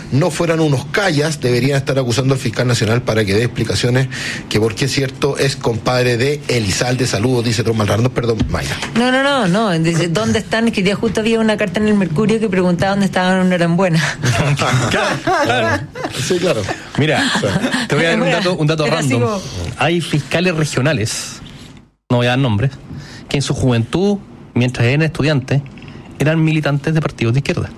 no fueran unos callas, deberían estar acusando al fiscal nacional para que dé explicaciones, que porque es cierto, es compadre de Elizalde. Saludos, dice Tom Malrando, perdón, Mayra. No, dice, ¿dónde están? Que ya justo había una carta en el Mercurio que preguntaba dónde estaban una Norambuena. Claro. Sí, claro. Mira, te voy a dar un dato random. Como... Hay fiscales regionales, no voy a dar nombres, que en su juventud, mientras eran estudiantes, eran militantes de partidos de izquierda.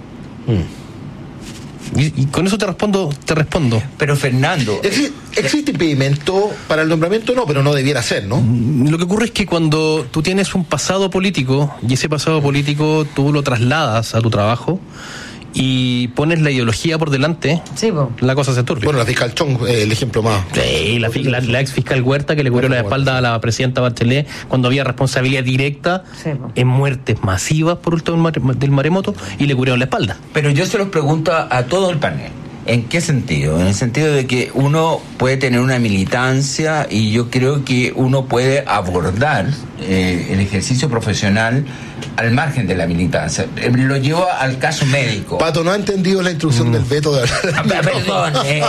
Y con eso te respondo. Pero Fernando, ¿existe impedimento para el nombramiento? No, pero no debiera ser, ¿no? Lo que ocurre es que cuando tú tienes un pasado político y ese pasado político tú lo trasladas a tu trabajo y pones la ideología por delante, sí, la cosa se turbia. Bueno, la fiscal Chong, el ejemplo más. Sí, la ex fiscal Huerta, que le cubrió la espalda a la presidenta Bachelet cuando había responsabilidad directa en muertes masivas por el tema del maremoto, y le cubrieron la espalda. Pero yo se los pregunto a todo el panel. ¿En qué sentido? En el sentido de que uno puede tener una militancia y yo creo que uno puede abordar el ejercicio profesional al margen de la militancia. Lo llevo al caso médico. Pato, no ha entendido la instrucción del Beto de perdón.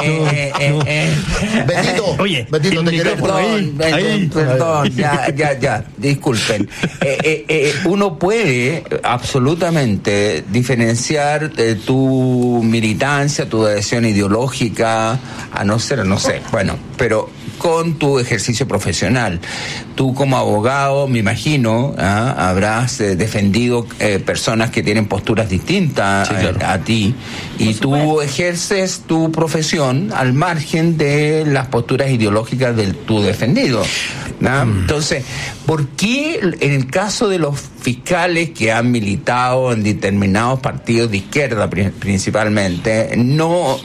Betito, oye, Betito, te queremos. Perdón, ya, disculpen. Uno puede absolutamente diferenciar tu militancia, tu adhesión ideológica, no sé, bueno, pero con tu ejercicio profesional. Tú como abogado, me imagino, habrás defendido personas que tienen posturas distintas a ti, y tú ejerces tu profesión al margen de las posturas ideológicas de tu defendido, ¿no? Entonces, ¿por qué en el caso de los fiscales que han militado en determinados partidos de izquierda principalmente no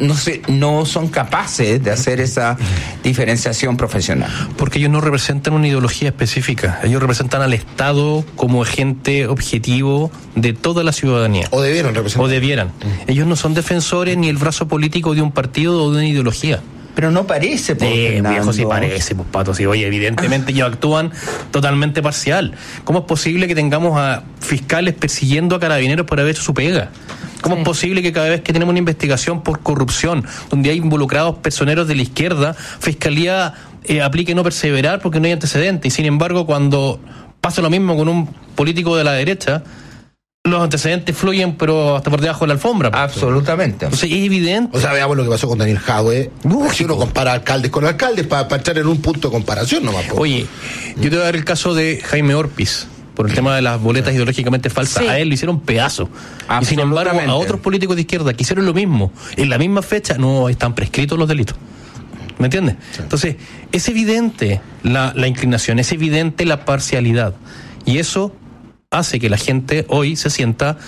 son capaces de hacer esa diferenciación profesional? Porque ellos no representan una ideología específica, ellos representan al Estado como agente objetivo de toda la ciudadanía. O debieran. Ellos no son defensores ni el brazo político de un partido o de una ideología. Pero no parece, viejo, sí parece, pues, Pato, sí, oye, evidentemente ellos actúan totalmente parcial. ¿Cómo es posible que tengamos a fiscales persiguiendo a carabineros por haber hecho su pega? ¿Cómo es posible que cada vez que tenemos una investigación por corrupción, donde hay involucrados personeros de la izquierda, Fiscalía aplique no perseverar porque no hay antecedentes? Y sin embargo, cuando pasa lo mismo con un político de la derecha, los antecedentes fluyen, pero hasta por debajo de la alfombra. Absolutamente. Entonces es evidente. O sea, veamos lo que pasó con Daniel Jadwe. Si uno compara alcaldes con alcaldes, para entrar en un punto de comparación nomás. Oye, yo te voy a dar el caso de Jaime Orpiz, por el tema de las boletas ideológicamente falsas. A él lo hicieron pedazo. Y sin embargo, a otros políticos de izquierda que hicieron lo mismo, en la misma fecha, no están prescritos los delitos. ¿Me entiendes? Sí. Entonces, es evidente la inclinación, es evidente la parcialidad. Y eso hace que la gente hoy se sienta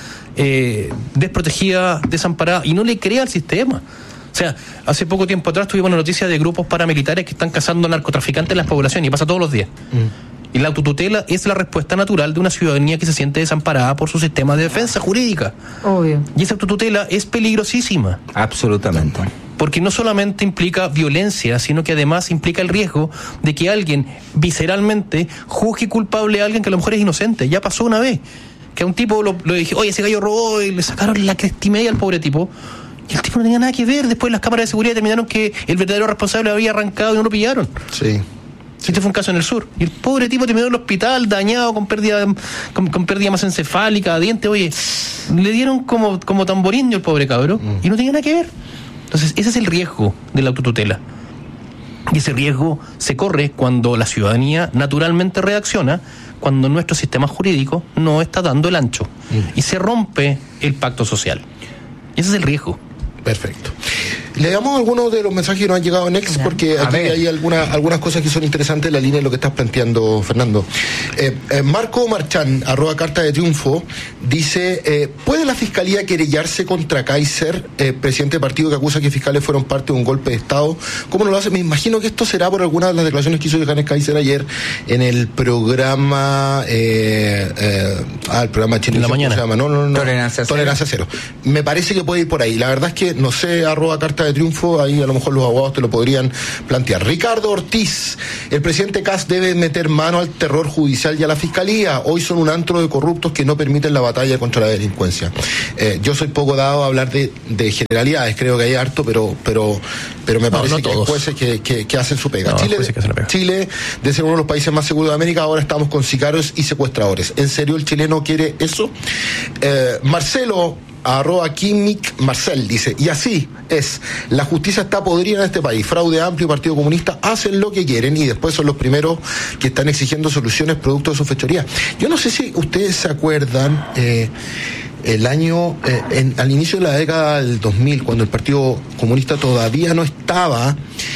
desprotegida, desamparada, y no le crea al sistema. O sea, hace poco tiempo atrás tuvimos una noticia de grupos paramilitares que están cazando narcotraficantes en las poblaciones, y pasa todos los días. Y la autotutela es la respuesta natural de una ciudadanía que se siente desamparada por su sistema de defensa jurídica. Obvio. Y esa autotutela es peligrosísima. Absolutamente. Porque no solamente implica violencia, sino que además implica el riesgo de que alguien visceralmente juzgue culpable a alguien que a lo mejor es inocente. Ya pasó una vez, que a un tipo lo dije, oye, ese gallo robó, y le sacaron la crestimedia al pobre tipo, y el tipo no tenía nada que ver. Después las cámaras de seguridad determinaron que el verdadero responsable había arrancado y no lo pillaron. Sí. Este fue un caso en el sur. Y el pobre tipo terminó en el hospital, dañado, con pérdida de masa encefálica, dientes. Oye, le dieron como tamborín el pobre cabro, y no tenía nada que ver. Entonces, ese es el riesgo de la autotutela. Y ese riesgo se corre cuando la ciudadanía naturalmente reacciona, cuando nuestro sistema jurídico no está dando el ancho. Y se rompe el pacto social. Y ese es el riesgo. Perfecto. Le damos algunos de los mensajes que nos han llegado en X, porque aquí hay algunas cosas que son interesantes en la línea de lo que estás planteando, Fernando. Marco Marchán, @Carta de Triunfo, dice, ¿puede la Fiscalía querellarse contra Kaiser, presidente del partido que acusa que fiscales fueron parte de un golpe de Estado? ¿Cómo no lo hace? Me imagino que esto será por alguna de las declaraciones que hizo Johannes Kaiser ayer en el programa el programa Chile. En la mañana. ¿Cómo se llama? No. Tolerancia Cero. Me parece que puede ir por ahí. La verdad es que no sé, @Carta de Triunfo, ahí a lo mejor los abogados te lo podrían plantear. Ricardo Ortiz, el presidente Kast debe meter mano al terror judicial y a la fiscalía. Hoy son un antro de corruptos que no permiten la batalla contra la delincuencia. Yo soy poco dado a hablar de generalidades, creo que hay harto, pero me parece que hay jueces que hacen su pega. Chile, de ser uno de los países más seguros de América, ahora estamos con sicarios y secuestradores. ¿En serio el chileno quiere eso? Marcelo @Quimic Marcel dice, y así es, la justicia está podrida en este país, fraude amplio, Partido Comunista hacen lo que quieren y después son los primeros que están exigiendo soluciones producto de su fechoría. Yo no sé si ustedes se acuerdan el año, al inicio de la década del 2000, cuando el Partido Comunista todavía no estaba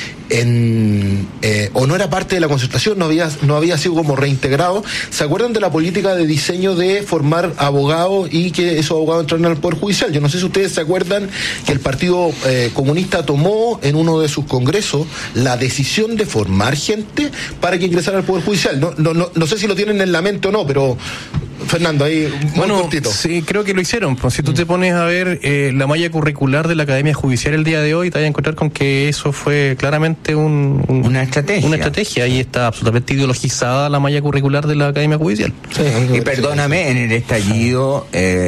o no era parte de la concertación, no había sido como reintegrado. ¿Se acuerdan de la política de diseño de formar abogados y que esos abogados entraran al Poder Judicial? Yo no sé si ustedes se acuerdan que el Partido Comunista tomó en uno de sus congresos la decisión de formar gente para que ingresara al Poder Judicial. No sé si lo tienen en la mente o no, pero Fernando, ahí muy cortito. Sí, creo que lo hicieron. Pues, si tú te pones a ver la malla curricular de la Academia Judicial el día de hoy, te vas a encontrar con que eso fue claramente una estrategia. Ahí está absolutamente ideologizada la malla curricular de la Academia Judicial. Sí, y perdóname, en el estallido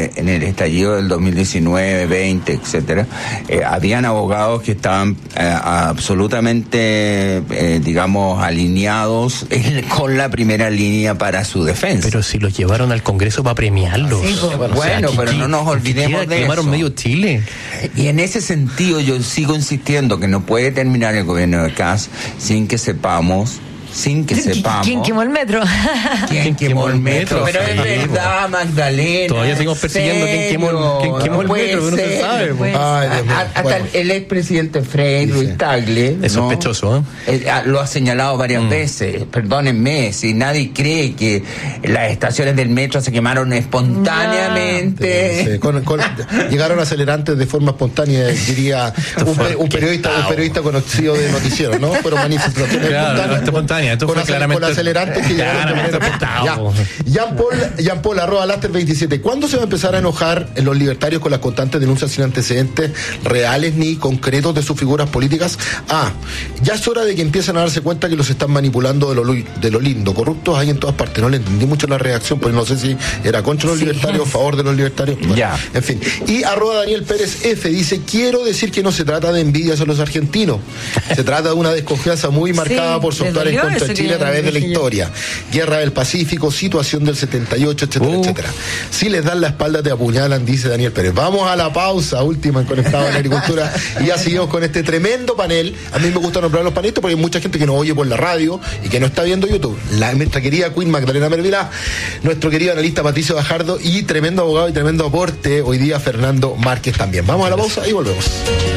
del 2019, 20, etcétera, habían abogados que estaban absolutamente, digamos, alineados con la primera línea para su defensa. Pero si los llevaron al Congreso para premiarlos. Sí, bueno, pero no nos olvidemos de eso. Medio Chile. Y en ese sentido yo sigo insistiendo que no puede terminar el gobierno de Kast sin que sepamos. ¿Quién quemó el metro? ¿Quién quemó el metro? Pero es verdad, Magdalena. Todavía seguimos persiguiendo quién quemó el metro, pero no se sabe. Hasta el expresidente Frei, Luis Tagle. Es sospechoso, lo ha señalado varias veces. Perdónenme, si nadie cree que las estaciones del metro se quemaron espontáneamente. Llegaron acelerantes de forma espontánea, diría un periodista conocido de noticiero, ¿no? Fueron manifestaciones espontáneas. Con acelerantes que llegaron de manera espontánea. Jean Paul @Laster27. ¿Cuándo se va a empezar a enojar en los libertarios con las constantes denuncias sin antecedentes reales ni concretos de sus figuras políticas? Ya es hora de que empiecen a darse cuenta que los están manipulando de lo lindo. Corruptos hay en todas partes. No le entendí mucho la reacción, porque no sé si era contra los libertarios, a favor de los libertarios. Bueno, en fin. Y @Daniel Pérez F dice, quiero decir que no se trata de envidia hacia los argentinos. Se trata de una desconfianza muy marcada por su actuar en contra de Chile a través de la historia. Guerra del Pacífico, situación del 78, etcétera, etcétera. Si les dan la espalda te apuñalan, dice Daniel Pérez. Vamos a la pausa, última en Conectado a la Agricultura, y ya seguimos con este tremendo panel. A mí me gusta nombrar los panelistas porque hay mucha gente que nos oye por la radio y que no está viendo YouTube. Nuestra querida Queen Magdalena Mervilá, nuestro querido analista Patricio Bajardo y tremendo abogado y tremendo aporte hoy día Fernando Márquez también. Vamos a la pausa y volvemos.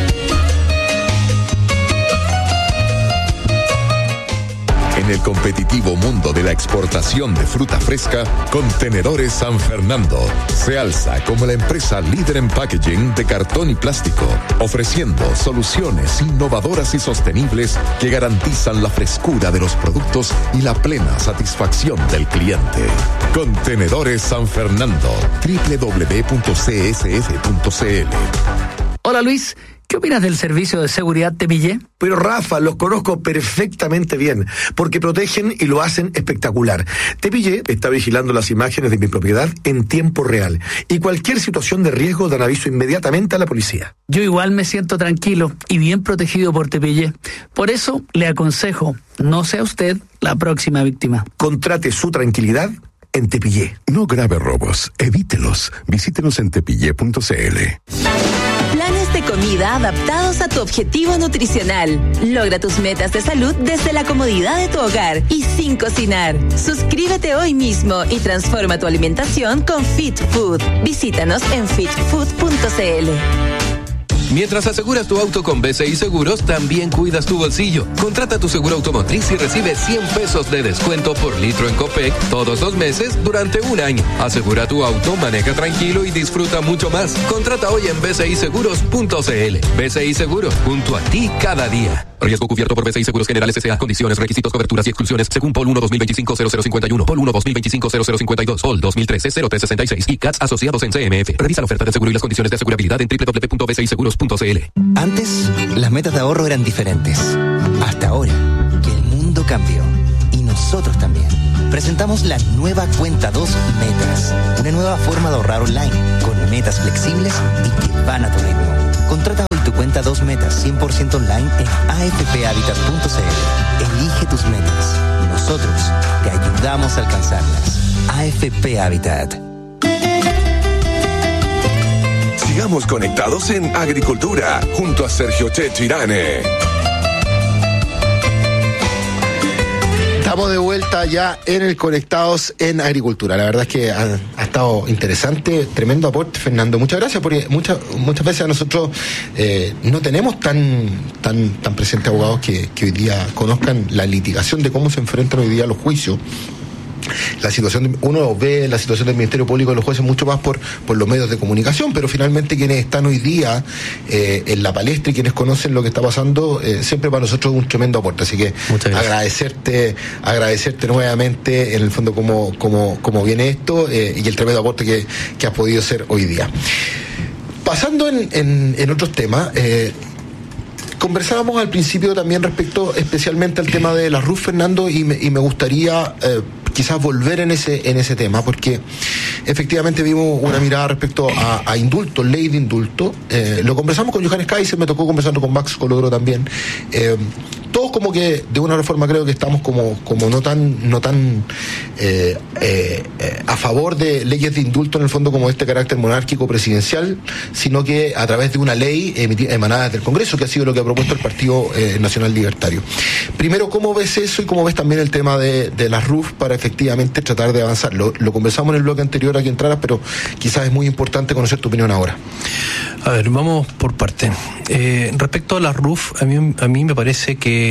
En el competitivo mundo de la exportación de fruta fresca, Contenedores San Fernando se alza como la empresa líder en packaging de cartón y plástico, ofreciendo soluciones innovadoras y sostenibles que garantizan la frescura de los productos y la plena satisfacción del cliente. Contenedores San Fernando, www.csf.cl. Hola Luis, ¿qué opinas del servicio de seguridad Tepillé? Pero Rafa, los conozco perfectamente bien, porque protegen y lo hacen espectacular. Tepillé está vigilando las imágenes de mi propiedad en tiempo real, y cualquier situación de riesgo dan aviso inmediatamente a la policía. Yo igual me siento tranquilo y bien protegido por Tepillé. Por eso le aconsejo, no sea usted la próxima víctima. Contrate su tranquilidad en Tepillé. No grave robos, evítelos. Visítenos en tepillé.cl. Planes de comida adaptados a tu objetivo nutricional. Logra tus metas de salud desde la comodidad de tu hogar y sin cocinar. Suscríbete hoy mismo y transforma tu alimentación con Fit Food. Visítanos en fitfood.cl. Mientras aseguras tu auto con BCI Seguros, también cuidas tu bolsillo. Contrata tu seguro automotriz y recibe 100 pesos de descuento por litro en Copec todos los meses durante un año. Asegura tu auto, maneja tranquilo y disfruta mucho más. Contrata hoy en bciseguros.cl. BCI Seguros, junto a ti cada día. Riesgo cubierto por BCI Seguros Generales S.A. Condiciones, requisitos, coberturas y exclusiones según Pol 1 2025-0051, Pol 1 2025-0052, Pol 2013-0366 y CATS asociados en CMF. Revisa la oferta de seguro y las condiciones de asegurabilidad en www.bciseguros.cl. Seguros.cl. Antes, las metas de ahorro eran diferentes. Hasta ahora, que el mundo cambió. Y nosotros también. Presentamos la nueva Cuenta 2 Metas. Una nueva forma de ahorrar online, con metas flexibles y que van a tu ritmo. Contrata hoy tu Cuenta 2 Metas 100% online en afphabitat.cl. Elige tus metas. Nosotros te ayudamos a alcanzarlas. AFP Habitat. Sigamos conectados en Agricultura, junto a Sergio Checho Irane. Estamos de vuelta ya en el Conectados en Agricultura. La verdad es que ha estado interesante, tremendo aporte, Fernando. Muchas gracias, porque muchas veces a nosotros no tenemos tan presentes abogados que hoy día conozcan la litigación de cómo se enfrentan hoy día los juicios. La situación, uno ve la situación del Ministerio Público y los jueces mucho más por los medios de comunicación, pero finalmente quienes están hoy día en la palestra y quienes conocen lo que está pasando, siempre para nosotros es un tremendo aporte. Así que agradecerte nuevamente en el fondo cómo viene esto y el tremendo aporte que has podido hacer hoy día. Pasando en otros temas, conversábamos al principio también respecto especialmente al tema de la RUF, Fernando, y me gustaría quizás volver en ese tema, porque efectivamente vimos una mirada respecto a indulto, ley de indulto. Lo conversamos con Johannes Kaiser, me tocó conversando con Max Colodro también. Todos como que de una reforma creo que estamos como no tan a favor de leyes de indulto en el fondo como este carácter monárquico presidencial, sino que a través de una ley emanada del Congreso, que ha sido lo que ha propuesto el Partido Nacional Libertario. Primero, ¿cómo ves eso y cómo ves también el tema de las RUF para efectivamente tratar de avanzar? Lo conversamos en el bloque anterior a que entraras, pero quizás es muy importante conocer tu opinión ahora. A ver, vamos por parte. Respecto a las RUF, a mí me parece que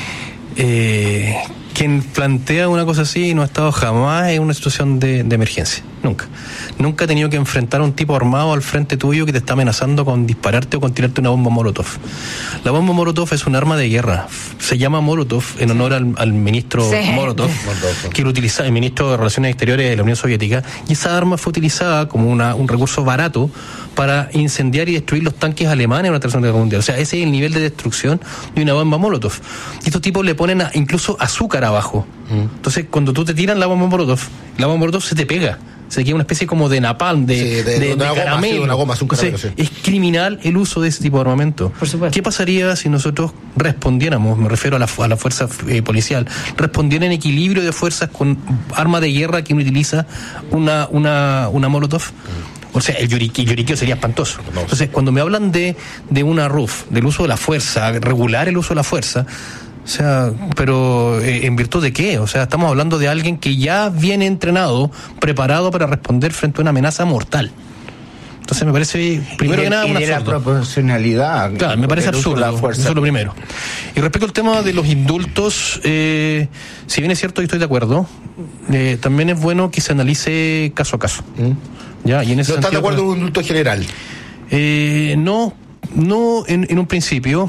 quien plantea una cosa así no ha estado jamás en una situación de emergencia. Nunca ha tenido que enfrentar a un tipo armado al frente tuyo que te está amenazando con dispararte o con tirarte una bomba Molotov. La bomba Molotov es un arma de guerra. Se llama Molotov en honor al ministro Molotov, que lo utilizaba, el ministro de Relaciones Exteriores de la Unión Soviética, y esa arma fue utilizada como un recurso barato para incendiar y destruir los tanques alemanes en la Tercera Guerra Mundial. O sea, ese es el nivel de destrucción de una bomba Molotov. Y estos tipos le ponen incluso azúcar abajo. Entonces, cuando tú te tiran la bomba Molotov se te pega. Se queda una especie como de napalm, de caramelo. Una goma, un caramelo, Es criminal el uso de ese tipo de armamento. Por supuesto. ¿Qué pasaría si nosotros respondiéramos, me refiero a la fuerza policial, respondiera en equilibrio de fuerzas con arma de guerra que uno utiliza una Molotov? O sea, el lloriqueo sería espantoso. Entonces, cuando me hablan de una RUF, del uso de la fuerza, regular el uso de la fuerza, o sea, pero ¿en virtud de qué? O sea, estamos hablando de alguien que ya viene entrenado, preparado para responder frente a una amenaza mortal. Entonces me parece, primero que nada, un absurdo. La proporcionalidad. Claro, me parece absurdo, eso es lo primero. Y respecto al tema de los indultos, si bien es cierto y estoy de acuerdo, también es bueno que se analice caso a caso. ¿Ya? Y en ese ¿No estás de acuerdo en un indulto general? No en un principio.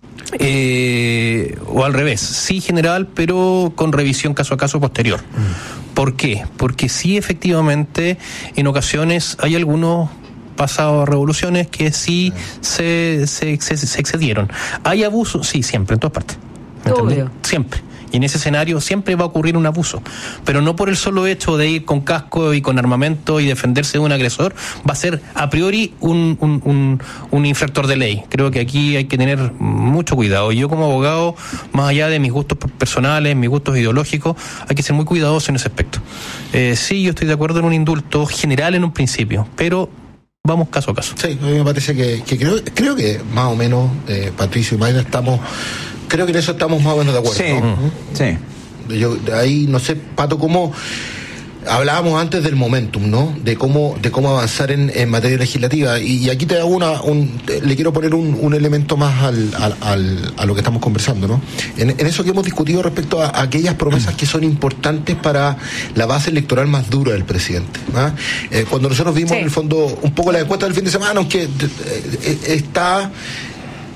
O al revés, sí general, pero con revisión caso a caso posterior. ¿Por qué? Porque sí, efectivamente, en ocasiones hay algunos pasados revoluciones que sí se excedieron. ¿Hay abuso? Sí, siempre, en todas partes. Obvio. Siempre. Y en ese escenario siempre va a ocurrir un abuso. Pero no por el solo hecho de ir con casco y con armamento y defenderse de un agresor, va a ser a priori un infractor de ley. Creo que aquí hay que tener mucho cuidado. Yo como abogado, más allá de mis gustos personales, mis gustos ideológicos, hay que ser muy cuidadoso en ese aspecto. Sí, yo estoy de acuerdo en un indulto general en un principio, pero vamos caso a caso. Sí, a mí me parece que creo que más o menos, Patricio y Mayra, creo que en eso estamos más o menos de acuerdo. Sí, ¿no? sí. Yo ahí no sé, Pato, cómo hablábamos antes del momentum, ¿no? De cómo avanzar en materia legislativa. Y aquí te hago le quiero poner un elemento más a lo que estamos conversando, ¿no? En eso que hemos discutido respecto a aquellas promesas que son importantes para la base electoral más dura del presidente. Cuando nosotros vimos en el fondo un poco la encuesta del fin de semana, aunque está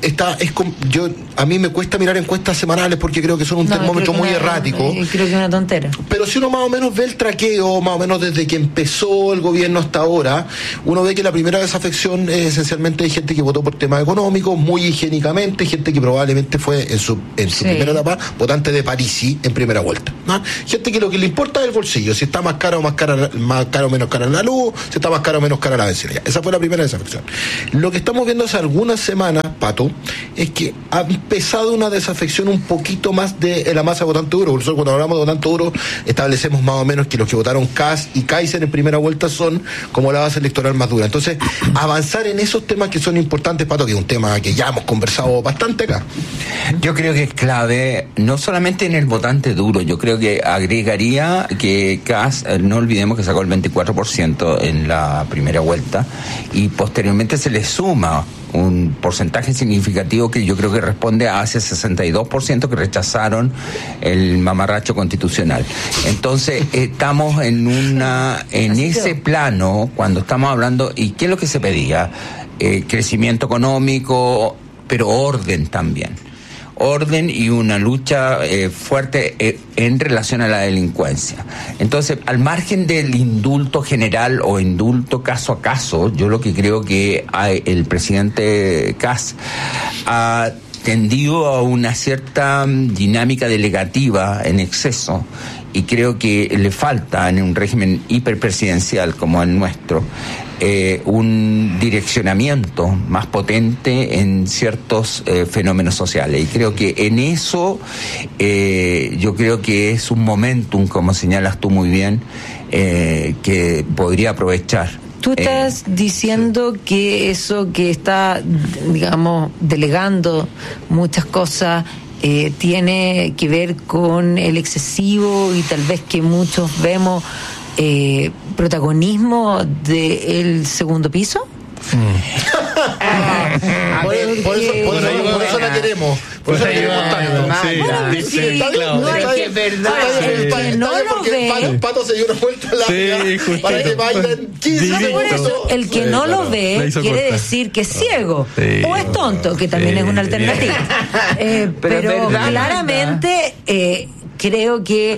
a mí me cuesta mirar encuestas semanales porque creo que son un termómetro muy errático. Creo que es una tontera. Pero si uno más o menos ve el traqueo, más o menos desde que empezó el gobierno hasta ahora, uno ve que la primera desafección es esencialmente de gente que votó por temas económicos, muy higiénicamente, gente que probablemente fue en su primera etapa votante de Parisi en primera vuelta, ¿no? Gente que lo que le importa es el bolsillo, si está más caro o menos cara la luz, si está más caro o menos cara la bencina. Esa fue la primera desafección. Lo que estamos viendo hace algunas semanas, Pato, es que ha empezado una desafección un poquito más de la masa votante duro. Nosotros cuando hablamos de votante duro establecemos más o menos que los que votaron Kast y Kaiser en primera vuelta son como la base electoral más dura. Entonces, avanzar en esos temas que son importantes, Pato, que es un tema que ya hemos conversado bastante acá. Yo creo que es clave, no solamente en el votante duro, yo creo que agregaría que Kast, no olvidemos que sacó el 24% en la primera vuelta y posteriormente se le suma un porcentaje significativo que yo creo que responde a ese 62% que rechazaron el mamarracho constitucional. Entonces, estamos en ese plano cuando estamos hablando, ¿y qué es lo que se pedía? Crecimiento económico, pero orden también. Orden y una lucha fuerte en relación a la delincuencia. Entonces, al margen del indulto general o indulto caso a caso, yo lo que creo que el presidente Kast ha tendido a una cierta dinámica delegativa en exceso, y creo que le falta en un régimen hiperpresidencial como el nuestro un direccionamiento más potente en ciertos fenómenos sociales, y creo que en eso yo creo que es un momentum, como señalas tú muy bien, que podría aprovechar. Tú estás diciendo que eso que está, digamos, delegando muchas cosas tiene que ver con el excesivo y tal vez que muchos vemos protagonismo del segundo piso. Por eso la queremos. Por eso la queremos tanto. Pato se dio una vuelta larga para que bailen 15 segundos. El que no lo ve quiere decir que es ciego o es tonto, que también es una alternativa. Pero claramente creo que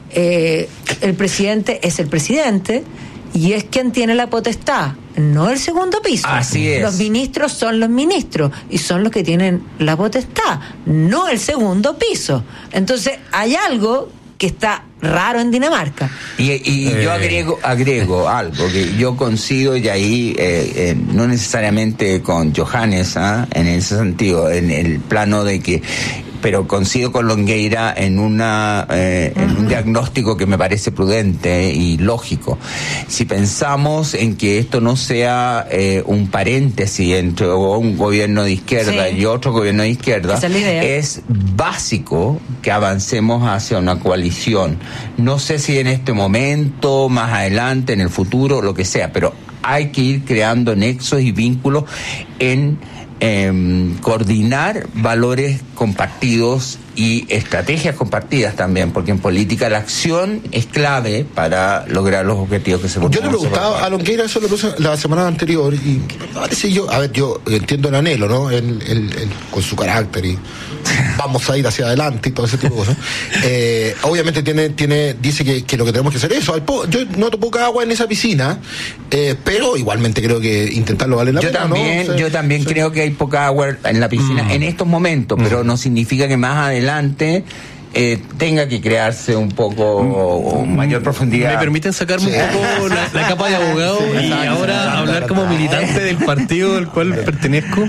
el presidente es el presidente y es quien tiene la potestad, no el segundo piso. Así es. Los ministros son los ministros y son los que tienen la potestad, no el segundo piso. Entonces hay algo que está raro en Dinamarca. Y yo agrego algo que yo coincido, y ahí no necesariamente con Johannes, en ese sentido, en el plano de que, pero coincido con Longueira en un diagnóstico que me parece prudente y lógico. Si pensamos en que esto no sea un paréntesis entre un gobierno de izquierda y otro gobierno de izquierda, es básico que avancemos hacia una coalición. No sé si en este momento, más adelante, en el futuro, lo que sea, pero hay que ir creando nexos y vínculos en coordinar valores compartidos y estrategias compartidas también, porque en política la acción es clave para lograr los objetivos que se buscan. Yo le preguntaba a Longueira eso la semana anterior, y parece yo entiendo el anhelo, ¿no? Con su carácter y vamos a ir hacia adelante y todo ese tipo de cosas. Obviamente dice que lo que tenemos que hacer es eso. Yo noto poca agua en esa piscina, pero igualmente creo que intentarlo vale la pena, ¿no? Yo también creo que hay poca agua en la piscina en estos momentos, pero no significa que más adelante tenga que crearse un poco mayor profundidad. ¿Me permiten sacarme un poco la capa de abogado y ahora hablar como militante del partido al cual pertenezco?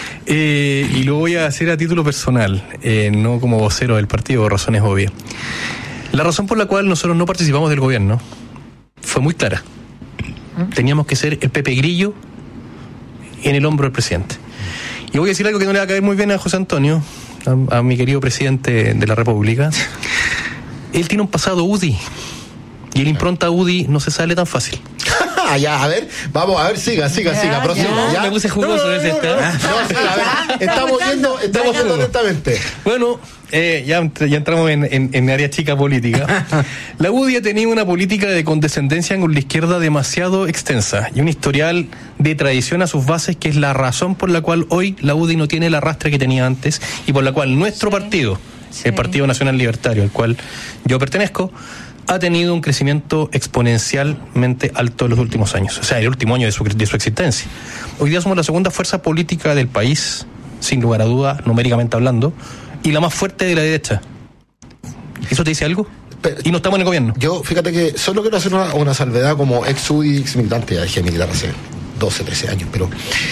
Y lo voy a hacer a título personal, no como vocero del partido, por razones obvias. La razón por la cual nosotros no participamos del gobierno fue muy clara. Teníamos que ser el Pepe Grillo en el hombro del presidente. Y voy a decir algo que no le va a caer muy bien a José Antonio, a mi querido presidente de la República. Él tiene un pasado UDI y el impronta UDI no se sale tan fácil. Ya, a ver, vamos a ver, siga, próximo. Ya. Me puse jugoso ese. Estamos yendo atentamente. Bueno, ya entramos en área chica política. La UDI ha tenido una política de condescendencia con la izquierda demasiado extensa y un historial de traición a sus bases, que es la razón por la cual hoy la UDI no tiene el arrastre que tenía antes y por la cual nuestro partido, el Partido Nacional Libertario, al cual yo pertenezco, ha tenido un crecimiento exponencialmente alto en los últimos años, o sea, el último año de su existencia. Hoy día somos la segunda fuerza política del país, sin lugar a duda, numéricamente hablando, y la más fuerte de la derecha. ¿Eso te dice algo? Y no estamos en el gobierno. Yo, fíjate que solo quiero hacer una salvedad como ex-UDI, ex-militante, ya dejé militar hace 12, 13 años, pero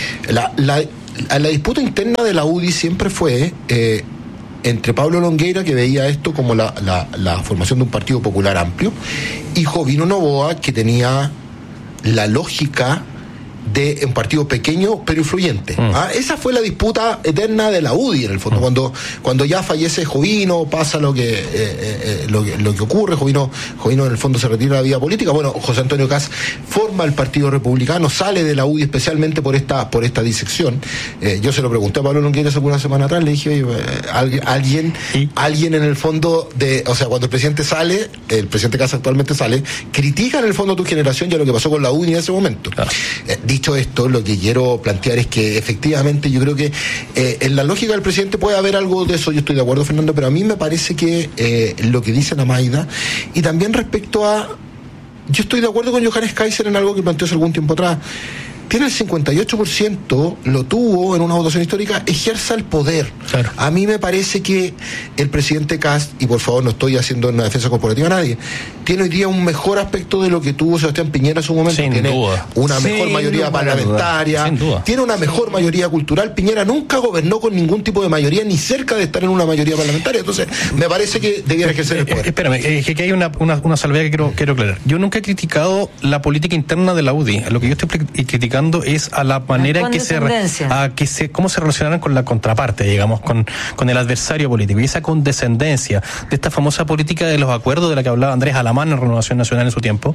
la disputa interna de la UDI siempre fue entre Pablo Longueira, que veía esto como la formación de un partido popular amplio, y Jovino Novoa, que tenía la lógica de un partido pequeño pero influyente. Esa fue la disputa eterna de la UDI, en el fondo. Cuando ya fallece Jovino, pasa lo que ocurre. Jovino en el fondo se retira de la vida política. Bueno, José Antonio Kast forma el Partido Republicano, sale de la UDI especialmente por esta disección. Yo se lo pregunté a Pablo Longueira hace una semana atrás, le dije, alguien en el fondo cuando el presidente Kast actualmente sale, critica en el fondo a tu generación y a lo que pasó con la UDI en ese momento. Dicho esto, lo que quiero plantear es que efectivamente yo creo que en la lógica del presidente puede haber algo de eso. Yo estoy de acuerdo, Fernando, pero a mí me parece que lo que dice Namaida, y también respecto a, yo estoy de acuerdo con Johannes Kaiser en algo que planteó hace algún tiempo atrás. Tiene el 58%, lo tuvo en una votación histórica, ejerza el poder. Claro. A mí me parece que el presidente Kast, y por favor no estoy haciendo una defensa corporativa a nadie, tiene hoy día un mejor aspecto de lo que tuvo Sebastián Piñera en su momento. Tiene una mejor mayoría parlamentaria, tiene una mejor mayoría cultural. Piñera nunca gobernó con ningún tipo de mayoría, ni cerca de estar en una mayoría parlamentaria. Entonces, me parece que debiera ejercer el poder. Espérame, que hay una salvedad que quiero aclarar. Yo nunca he criticado la política interna de la UDI. Lo que yo estoy criticando es a la manera en que cómo se relacionaron con la contraparte, digamos, con el adversario político, y esa condescendencia de esta famosa política de los acuerdos de la que hablaba Andrés Alamán en Renovación Nacional en su tiempo,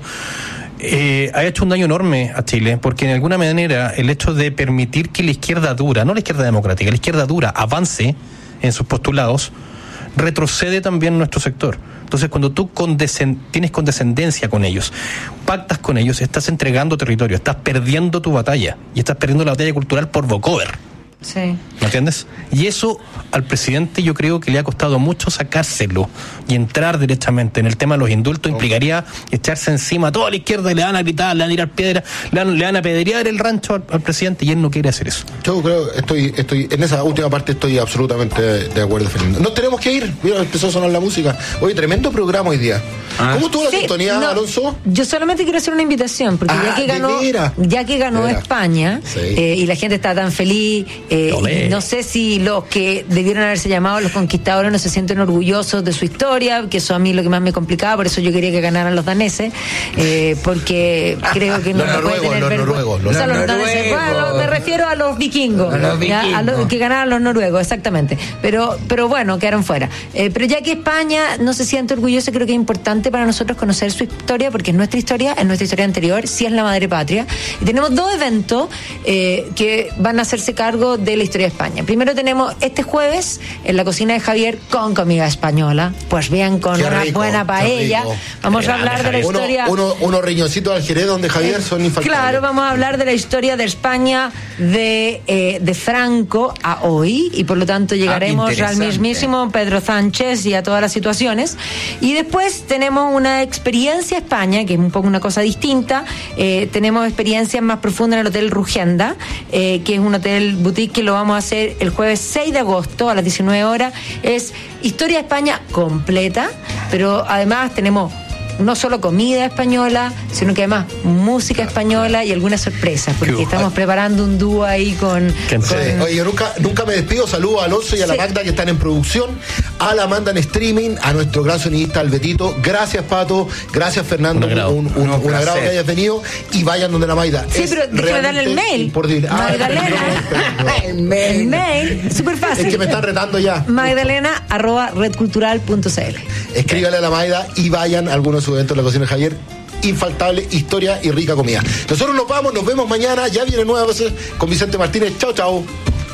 ha hecho un daño enorme a Chile, porque en alguna manera el hecho de permitir que la izquierda dura, no la izquierda democrática, la izquierda dura avance en sus postulados, retrocede también nuestro sector. Entonces, cuando tú tienes condescendencia con ellos, pactas con ellos, estás entregando territorio, estás perdiendo tu batalla, y estás perdiendo la batalla cultural por vocover. Sí. ¿Me entiendes? Y eso al presidente yo creo que le ha costado mucho sacárselo y entrar directamente en el tema de los indultos. Implicaría echarse encima a toda la izquierda, y le van a gritar, le van a tirar piedras, le van a apedrear el rancho al presidente, y él no quiere hacer eso. Yo creo, estoy en esa última parte estoy absolutamente de acuerdo, Fernando. Nos tenemos que ir. Mira, empezó a sonar la música. Oye, tremendo programa hoy día. ¿Cómo estuvo la sintonía, Alonso? Yo solamente quiero hacer una invitación, porque ya que ganó España, y la gente está tan feliz, no sé si los que debieron haberse llamado los conquistadores no se sienten orgullosos de su historia, que eso a mí lo que más me complicaba, por eso yo quería que ganaran los daneses, porque creo que los noruegos. Me refiero a los vikingos, que ganaran los noruegos, exactamente. Pero bueno, quedaron fuera. Pero ya que España no se siente orgullosa, creo que es importante para nosotros conocer su historia, porque es nuestra historia anterior, sí es la madre patria. Y tenemos dos eventos que van a hacerse cargo de la historia de España. Primero tenemos este jueves en la cocina de Javier con comida española, pues bien, con una buena paella. Vamos a hablar de la historia. Unos riñoncitos al Jerez donde Javier son infaltables. Claro, vamos a hablar de la historia de España de Franco a hoy, y por lo tanto llegaremos al mismísimo Pedro Sánchez y a todas las situaciones. Y después tenemos una experiencia España, que es un poco una cosa distinta. Tenemos experiencias más profundas en el Hotel Rugenda, que es un hotel boutique que lo vamos a hacer el jueves 6 de agosto a las 19 horas. Es historia de España completa, pero además tenemos no solo comida española, sino que además música española y algunas sorpresas, porque estamos preparando un dúo ahí con... Oye, yo nunca me despido. Saludo a Alonso y a la Magda, que están en producción, a la Amanda en streaming, a nuestro gran sonidista Albetito. Gracias, Pato. Gracias, Fernando. Un agrado que hayas venido, y vayan donde la Maida. Sí, pero déjame darle el mail. Magdalena. El mail, súper fácil. Es que me están retando ya. Magdalena@redcultural.cl. Escríbale a la Maida y vayan a algunos de sus eventos en la cocina de Javier. infaltable historia y rica comida. Nosotros nos vamos, nos vemos mañana, ya viene nuevas veces con Vicente Martínez. Chao, chao.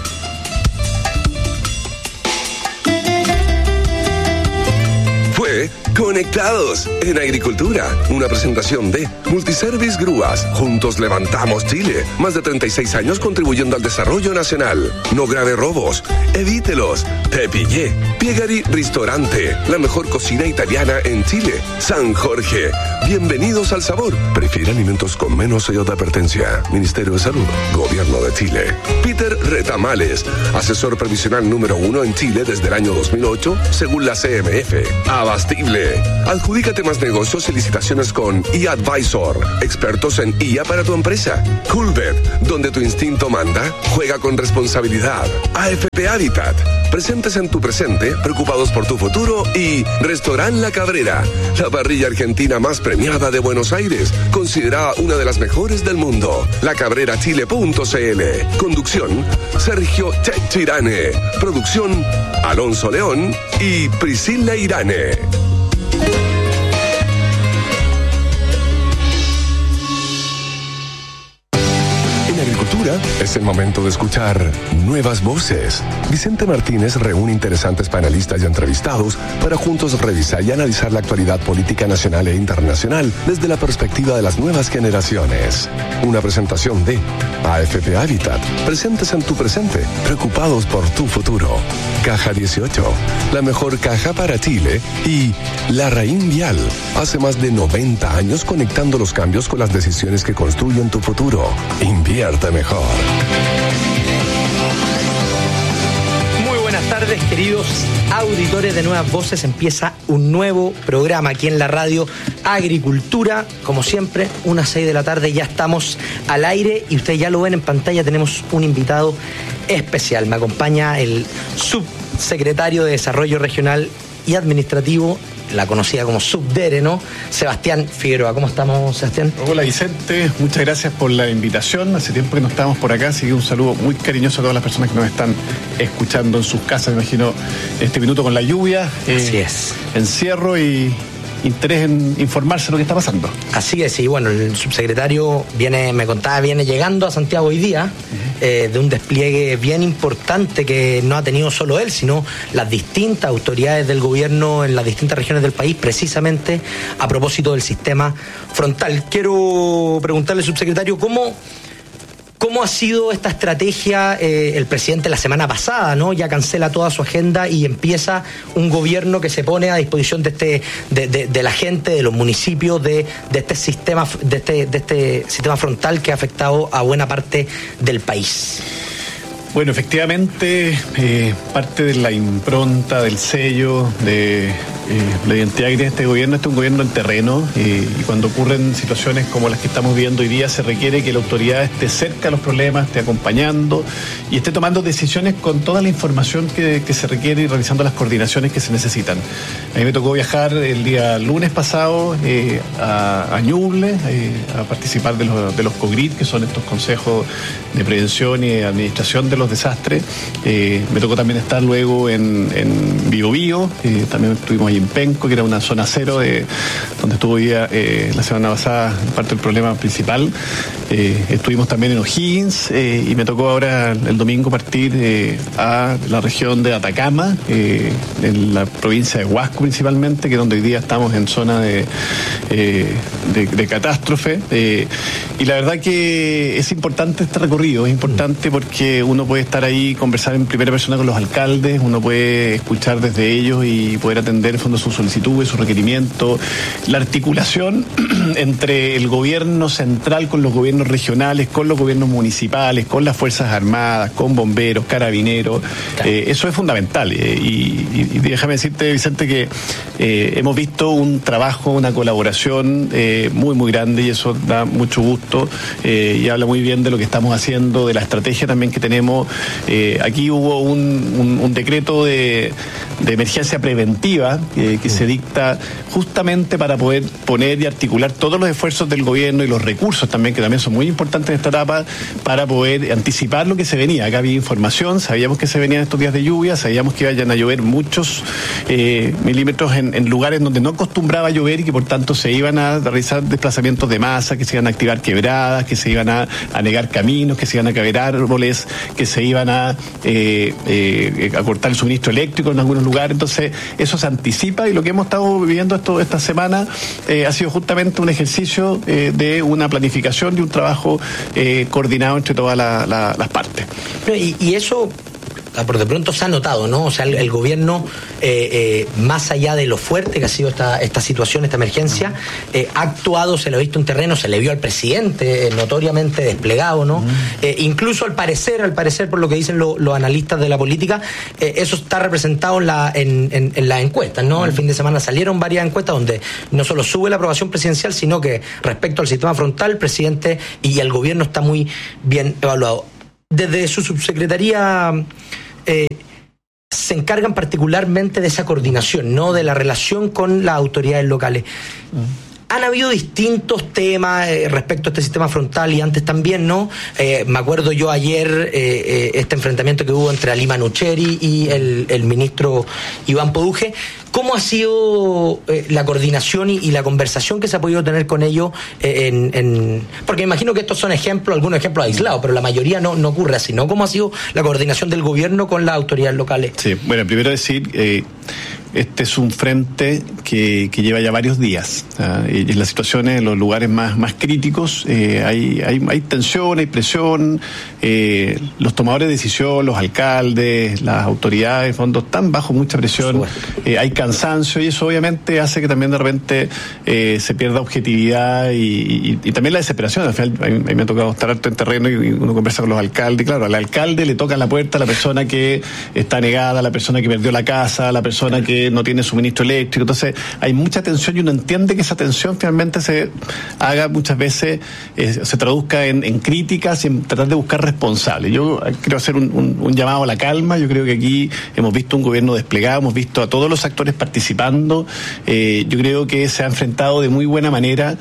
Conectados en Agricultura, una presentación de Multiservice Grúas. Juntos levantamos Chile. Más de 36 años contribuyendo al desarrollo nacional. No grave robos, evítelos. Te pillé. Piegari Ristorante, la mejor cocina italiana en Chile. San Jorge, bienvenidos al sabor. Prefiere alimentos con menos sello de advertencia. Ministerio de Salud, Gobierno de Chile. Peter Retamales, asesor previsional número 1 en Chile desde el año 2008, según la CMF. Abastible. Adjudícate más negocios y licitaciones con eAdvisor, expertos en IA para tu empresa. Coolbet, donde tu instinto manda, juega con responsabilidad. AFP Habitat, presentes en tu presente, preocupados por tu futuro. Y Restaurant La Cabrera, la parrilla argentina más premiada de Buenos Aires, considerada una de las mejores del mundo. lacabrerachile.cl. Conducción, Sergio Checho Irane. Producción, Alonso León y Priscila Irane. Es el momento de escuchar nuevas voces. Vicente Martínez reúne interesantes panelistas y entrevistados para juntos revisar y analizar la actualidad política nacional e internacional desde la perspectiva de las nuevas generaciones. Una presentación de AFP Habitat, presentes en tu presente, preocupados por tu futuro. Caja 18, la mejor caja para Chile. Y Larraín Vial, hace más de 90 años conectando los cambios con las decisiones que construyen tu futuro. Invierte mejor. Muy buenas tardes, queridos auditores de Nuevas Voces. Empieza un nuevo programa aquí en la radio Agricultura. Como siempre, 1:06 de la tarde, ya estamos al aire y ustedes ya lo ven en pantalla. Tenemos un invitado especial. Me acompaña el subsecretario de Desarrollo Regional y Administrativo, la conocida como Subdere, ¿no? Sebastián Figueroa. ¿Cómo estamos, Sebastián? Hola, Vicente. Muchas gracias por la invitación. Hace tiempo que no estábamos por acá, así que un saludo muy cariñoso a todas las personas que nos están escuchando en sus casas. Me imagino este minuto con la lluvia. Así es. Encierro y interés en informarse de lo que está pasando. Así es, y bueno, el subsecretario viene llegando a Santiago hoy día, de un despliegue bien importante que no ha tenido solo él, sino las distintas autoridades del gobierno en las distintas regiones del país, precisamente a propósito del sistema frontal. Quiero preguntarle, subsecretario, ¿cómo ha sido esta estrategia? El presidente la semana pasada, ¿no? Ya cancela toda su agenda y empieza un gobierno que se pone a disposición de la gente, de los municipios, de este sistema frontal que ha afectado a buena parte del país. Bueno, efectivamente, parte de la impronta, del sello, de la identidad que tiene este gobierno es un gobierno en terreno, y cuando ocurren situaciones como las que estamos viendo hoy día, se requiere que la autoridad esté cerca de los problemas, esté acompañando y esté tomando decisiones con toda la información que se requiere y realizando las coordinaciones que se necesitan. A mí me tocó viajar el día lunes pasado a Ñuble, a participar de los COGRID, que son estos consejos de prevención y administración de los desastres. Me tocó también estar luego en Biobío, también estuvimos ahí en Penco, que era una zona cero donde estuvo hoy día, la semana pasada, parte del problema principal. Estuvimos también en O'Higgins, y me tocó ahora el domingo partir a la región de Atacama, en la provincia de Huasco principalmente, que es donde hoy día estamos en zona de catástrofe. Y la verdad que es importante este recorrido, es importante porque uno puede estar ahí, conversar en primera persona con los alcaldes, uno puede escuchar desde ellos y poder atender en fondo sus solicitudes, sus requerimientos, la articulación entre el gobierno central con los gobiernos regionales, con los gobiernos municipales, con las Fuerzas Armadas, con bomberos, carabineros. Eso es fundamental. Y déjame decirte, Vicente, que hemos visto un trabajo, una colaboración muy, muy grande, y eso da mucho gusto, y habla muy bien de lo que estamos haciendo, de la estrategia también que tenemos. Aquí hubo un decreto de emergencia preventiva que se dicta justamente para poder poner y articular todos los esfuerzos del gobierno y los recursos también, que también son muy importantes en esta etapa, para poder anticipar lo que se venía. Acá había información, sabíamos que se venían estos días de lluvia, sabíamos que iban a llover muchos milímetros en lugares donde no acostumbraba a llover y que por tanto se iban a realizar desplazamientos de masa, que se iban a activar quebradas, que se iban a anegar caminos, que se iban a caer árboles, que se iban a cortar el suministro eléctrico en algunos lugares. Entonces eso se anticipa, y lo que hemos estado viviendo esta semana ha sido justamente un ejercicio de una planificación y un trabajo coordinado entre todas las partes. Y eso por de pronto se ha notado, ¿no? O sea, el gobierno, más allá de lo fuerte que ha sido esta situación, esta emergencia, ha actuado, se lo ha visto en terreno, se le vio al presidente notoriamente desplegado, ¿no? Incluso al parecer, por lo que dicen los analistas de la política, eso está representado en las encuestas, ¿no? El fin de semana salieron varias encuestas donde no solo sube la aprobación presidencial, sino que respecto al sistema frontal, el presidente y el gobierno está muy bien evaluado. Desde su subsecretaría se encargan particularmente de esa coordinación, ¿no? De la relación con las autoridades locales. Han habido distintos temas respecto a este sistema frontal y antes también, ¿no? Me acuerdo yo ayer este enfrentamiento que hubo entre Ali Manucheri y el ministro Iván Poduje. ¿Cómo ha sido la coordinación y la conversación que se ha podido tener con ellos? Porque me imagino que estos son algunos ejemplos aislados, pero la mayoría no ocurre así, ¿no? ¿Cómo ha sido la coordinación del gobierno con las autoridades locales? Sí, bueno, primero decir, este es un frente que lleva ya varios días. Y en las situaciones, en los lugares más críticos, hay tensión, hay presión. Los tomadores de decisión, los alcaldes, las autoridades, en fondo, están bajo mucha presión. Hay cansancio, y eso obviamente hace que también de repente se pierda objetividad y también la desesperación. Al final, a mí me ha tocado estar harto en terreno y uno conversa con los alcaldes. Claro, al alcalde le toca la puerta a la persona que está negada, a la persona que perdió la casa, a la persona que no tiene suministro eléctrico. Entonces hay mucha tensión y uno entiende que esa tensión finalmente se haga muchas veces, se traduzca en críticas y en tratar de buscar responsables. Yo quiero hacer un llamado a la calma. Yo creo que aquí hemos visto un gobierno desplegado, hemos visto a todos los actores participando. Yo creo que se ha enfrentado de muy buena manera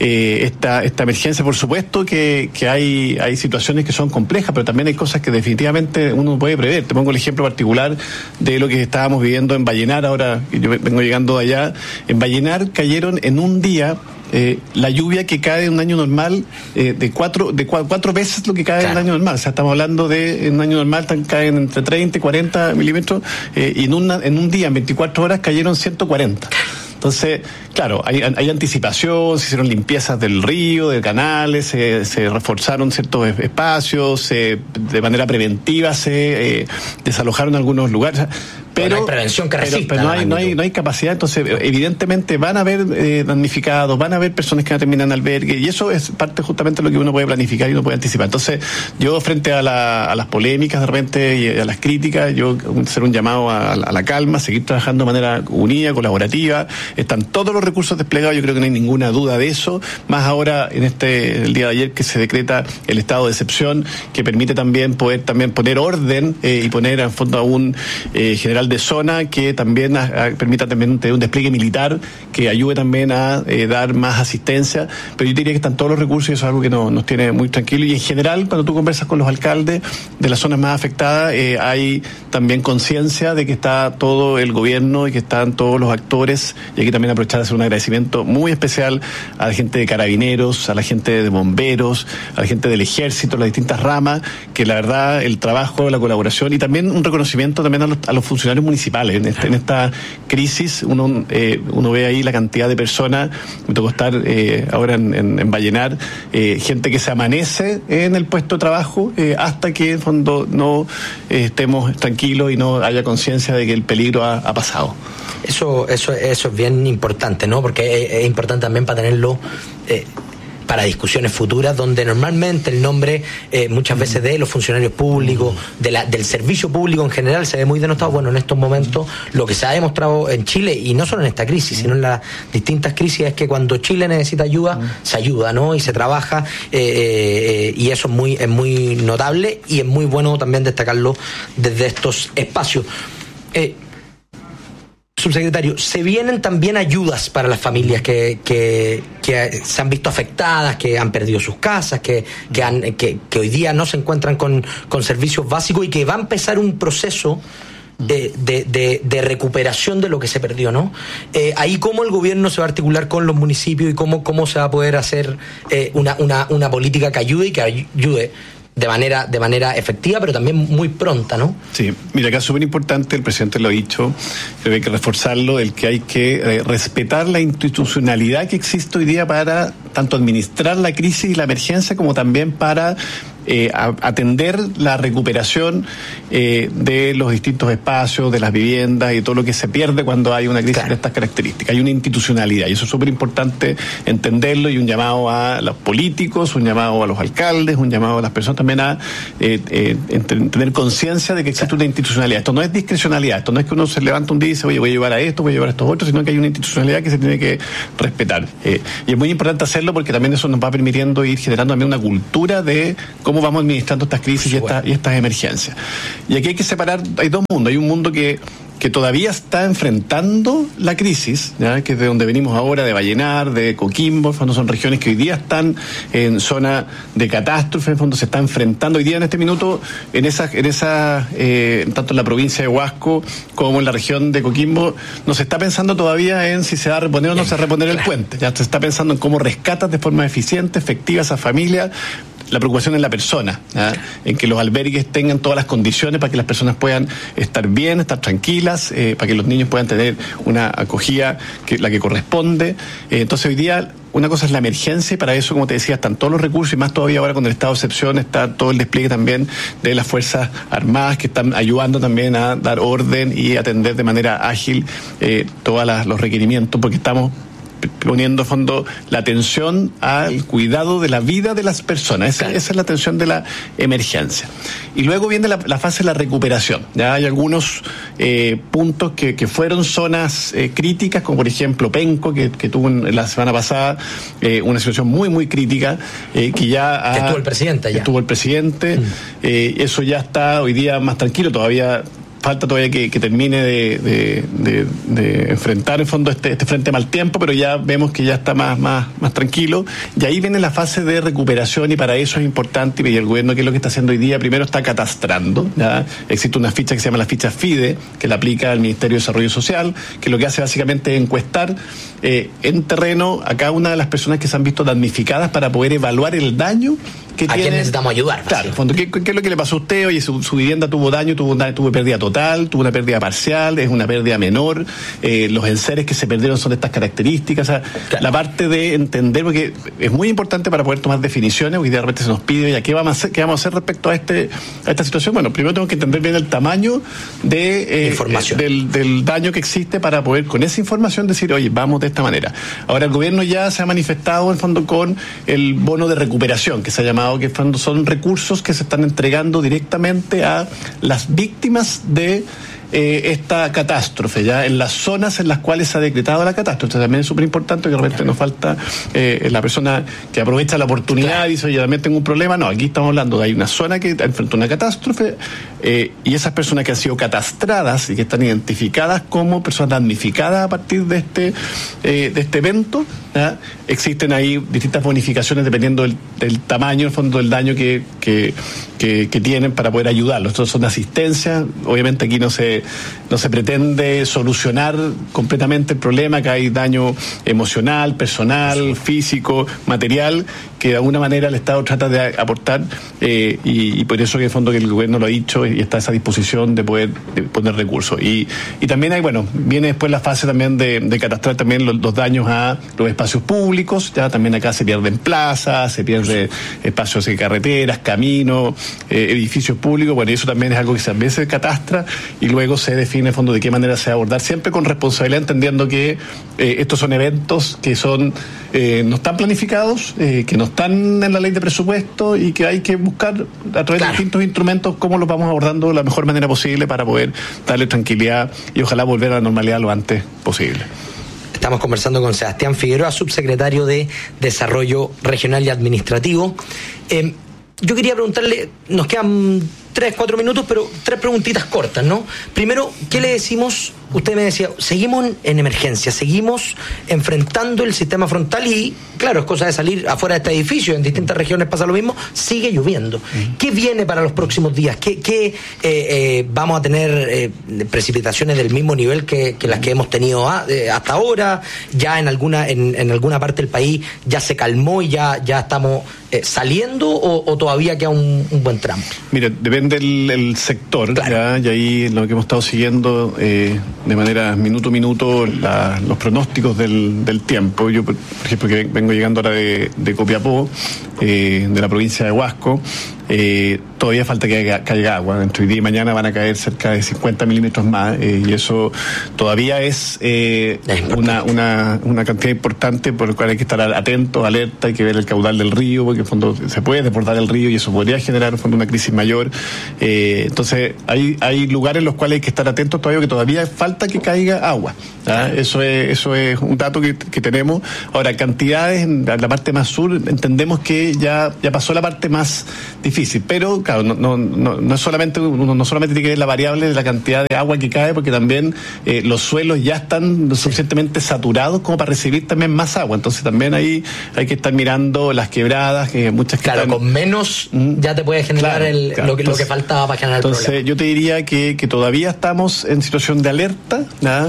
esta emergencia. Por supuesto que hay situaciones que son complejas, pero también hay cosas que definitivamente uno puede prever. Te pongo el ejemplo particular de lo que estábamos viviendo en Vallenar. Ahora yo vengo llegando de allá. En Vallenar cayeron en un día la lluvia que cae en un año normal de cuatro veces lo que cae en un año normal. O sea, estamos hablando en un año normal caen entre 30 y 40 milímetros y en un día, en 24 horas, cayeron 140. Entonces, claro, hay anticipación, se hicieron limpiezas del río, de canales, se reforzaron ciertos espacios, de manera preventiva se desalojaron algunos lugares. Pero no hay prevención que resista. Pero no hay capacidad. Entonces, evidentemente van a haber damnificados, van a haber personas que no terminan albergue, y eso es parte justamente de lo que uno puede planificar y uno puede anticipar. Entonces, yo frente a las polémicas de repente y a las críticas, yo hacer un llamado a la calma, seguir trabajando de manera unida, colaborativa. Están todos los recursos desplegados, yo creo que no hay ninguna duda de eso, más ahora el día de ayer que se decreta el estado de excepción, que permite también poder poner orden y poner en fondo a un general de zona que también permita también tener un despliegue militar que ayude también a dar más asistencia. Pero yo diría que están todos los recursos y eso es algo que nos tiene muy tranquilo. Y en general, cuando tú conversas con los alcaldes de las zonas más afectadas, hay también conciencia de que está todo el gobierno y que están todos los actores. Y aquí también aprovechar de hacer un agradecimiento muy especial a la gente de Carabineros, a la gente de Bomberos, a la gente del Ejército, las distintas ramas, que la verdad el trabajo, la colaboración y también un reconocimiento también a los funcionarios municipales. En esta crisis uno ve ahí la cantidad de personas. Me tocó estar ahora en Vallenar, gente que se amanece en el puesto de trabajo hasta que en fondo no estemos tranquilos y no haya conciencia de que el peligro ha pasado. Eso es bien importante, ¿no? Porque es importante también para tenerlo para discusiones futuras, donde normalmente el nombre muchas veces de los funcionarios públicos, del servicio público en general, se ve muy denostado. Bueno, en estos momentos lo que se ha demostrado en Chile, y no solo en esta crisis, sino en las distintas crisis, es que cuando Chile necesita ayuda, se ayuda, ¿no? Y se trabaja, y eso es muy notable, y es muy bueno también destacarlo desde estos espacios. subsecretario, se vienen también ayudas para las familias que se han visto afectadas, que han perdido sus casas, que hoy día no se encuentran con servicios básicos y que va a empezar un proceso de recuperación de lo que se perdió, ¿no? Ahí cómo el gobierno se va a articular con los municipios y cómo se va a poder hacer una política que ayude y que ayude de manera efectiva, pero también muy pronta, ¿no? Sí, mira, acá es súper importante, el presidente lo ha dicho, creo que hay que reforzarlo, el que hay que respetar la institucionalidad que existe hoy día para tanto administrar la crisis y la emergencia como también para atender la recuperación de los distintos espacios, de las viviendas y todo lo que se pierde cuando hay una crisis de estas características. Hay una institucionalidad y eso es súper importante entenderlo, y un llamado a los políticos, un llamado a los alcaldes, un llamado a las personas también a tener conciencia de que existe una institucionalidad. Esto no es discrecionalidad, esto no es que uno se levanta un día y dice, oye, voy a llevar a esto, voy a llevar a estos otros, sino que hay una institucionalidad que se tiene que respetar. Y es muy importante hacerlo porque también eso nos va permitiendo ir generando también una cultura de cómo vamos administrando estas crisis y estas emergencias. Y aquí hay que separar, hay dos mundos. Hay un mundo que todavía está enfrentando la crisis, ¿ya? Que es de donde venimos ahora, de Vallenar, de Coquimbo, en fondo son regiones que hoy día están en zona de catástrofe, en fondo se está enfrentando hoy día en este minuto, tanto en la provincia de Huasco como en la región de Coquimbo, no se está pensando todavía en si se va a reponer o no se va a reponer el puente, ya se está pensando en cómo rescatas de forma eficiente, efectiva a esa familia. La preocupación en la persona, ¿ya? En que los albergues tengan todas las condiciones para que las personas puedan estar bien, estar tranquilas, para que los niños puedan tener una acogida la que corresponde. Entonces hoy día una cosa es la emergencia, y para eso, como te decía, están todos los recursos, y más todavía ahora con el estado de excepción está todo el despliegue también de las Fuerzas Armadas que están ayudando también a dar orden y atender de manera ágil todos los requerimientos, porque estamos poniendo a fondo la atención al cuidado de la vida de las personas. Esa es la atención de la emergencia. Y luego viene la fase de la recuperación. Ya hay algunos puntos que fueron zonas críticas, como por ejemplo Penco, que tuvo la semana pasada una situación muy, muy crítica, que tuvo el presidente. Eso ya está hoy día más tranquilo, falta todavía que termine de enfrentar en fondo este frente mal tiempo, pero ya vemos que ya está más tranquilo, y ahí viene la fase de recuperación, y para eso es importante, y el gobierno, ¿qué es lo que está haciendo hoy día? Primero está catastrando, ¿ya? Existe una ficha que se llama la ficha FIDE, que la aplica el Ministerio de Desarrollo Social, que lo que hace básicamente es encuestar en terreno a cada una de las personas que se han visto damnificadas para poder evaluar el daño que tiene. ¿A quién necesitamos ayudar? Claro, ¿qué es lo que le pasó a usted? Oye, su vivienda tuvo daño, tuvo pérdida total, tuvo una pérdida parcial, es una pérdida menor, los enseres que se perdieron son de estas características, o sea, la parte de entender, porque es muy importante para poder tomar definiciones, porque de repente se nos pide, oye, ¿qué vamos a hacer respecto a esta situación? Bueno, primero tengo que entender bien el tamaño de información del daño que existe para poder con esa información decir, oye, vamos de esta manera. Ahora el gobierno ya se ha manifestado en fondo con el bono de recuperación, que se ha llamado, que son recursos que se están entregando directamente a las víctimas de esta catástrofe, ya en las zonas en las cuales se ha decretado la catástrofe. Entonces, también es súper importante, que de repente nos falta la persona que aprovecha la oportunidad y dice, oye, también tengo un problema. No, aquí estamos hablando de hay una zona que enfrentó una catástrofe, y esas personas que han sido catastradas y que están identificadas como personas damnificadas a partir de este evento, ¿ya? Existen ahí distintas bonificaciones dependiendo del tamaño, el fondo del daño que tienen para poder ayudarlos. Estos son asistencias. Obviamente aquí no se pretende solucionar completamente el problema, que hay daño emocional, personal, físico, material, que de alguna manera el Estado trata de aportar, y por eso que en el fondo que el gobierno lo ha dicho y está a esa disposición de poder poner recursos. Y también viene después la fase también de catastrar también los daños a los espacios públicos. Ya también acá se pierden plazas, se pierden espacios de carreteras, caminos, edificios públicos. Bueno, y eso también es algo que a veces se catastra y luego se define en fondo de qué manera se va a abordar, siempre con responsabilidad, entendiendo que estos son eventos que no están planificados, que no están en la ley de presupuesto, y que hay que buscar a través de distintos instrumentos cómo los vamos abordando de la mejor manera posible para poder darle tranquilidad y ojalá volver a la normalidad lo antes posible. Estamos conversando con Sebastián Figueroa, subsecretario de Desarrollo Regional y Administrativo. Yo quería preguntarle, nos quedan 3-4 minutos, pero 3 preguntitas cortas, ¿no? Primero, ¿qué le decimos usted me decía, seguimos en emergencia, seguimos enfrentando el sistema frontal y, claro, es cosa de salir afuera de este edificio, en distintas regiones pasa lo mismo, sigue lloviendo. ¿Qué viene para los próximos días? ¿Qué vamos a tener precipitaciones del mismo nivel que las que hemos tenido hasta ahora? ¿Ya en alguna parte del país ya se calmó y ya estamos saliendo o todavía queda un buen tramo? Mire, depende el sector, claro. Y ahí lo que hemos estado siguiendo de manera minuto a minuto los pronósticos del tiempo. Yo, por ejemplo, que vengo llegando ahora de Copiapó, de la provincia de Huasco, todavía falta que caiga agua. Entre hoy día y mañana van a caer cerca de 50 milímetros más, y eso todavía es una cantidad importante por la cual hay que estar atentos, alerta, hay que ver el caudal del río, porque en el fondo se puede desbordar el río y eso podría generar en el fondo una crisis mayor. Entonces hay lugares en los cuales hay que estar atentos todavía, que todavía falta que caiga agua. Eso es un dato que tenemos. Ahora, cantidades en la parte más sur, entendemos que ya pasó la parte más difícil, pero claro, no es solamente, uno no solamente tiene que ver la variable de la cantidad de agua que cae, porque también los suelos ya están suficientemente saturados como para recibir también más agua. Entonces también ahí hay que estar mirando las quebradas, que muchas que claro, están, con menos ya te puede generar lo que faltaba para generar el problema. Entonces yo te diría que todavía estamos en situación de alerta,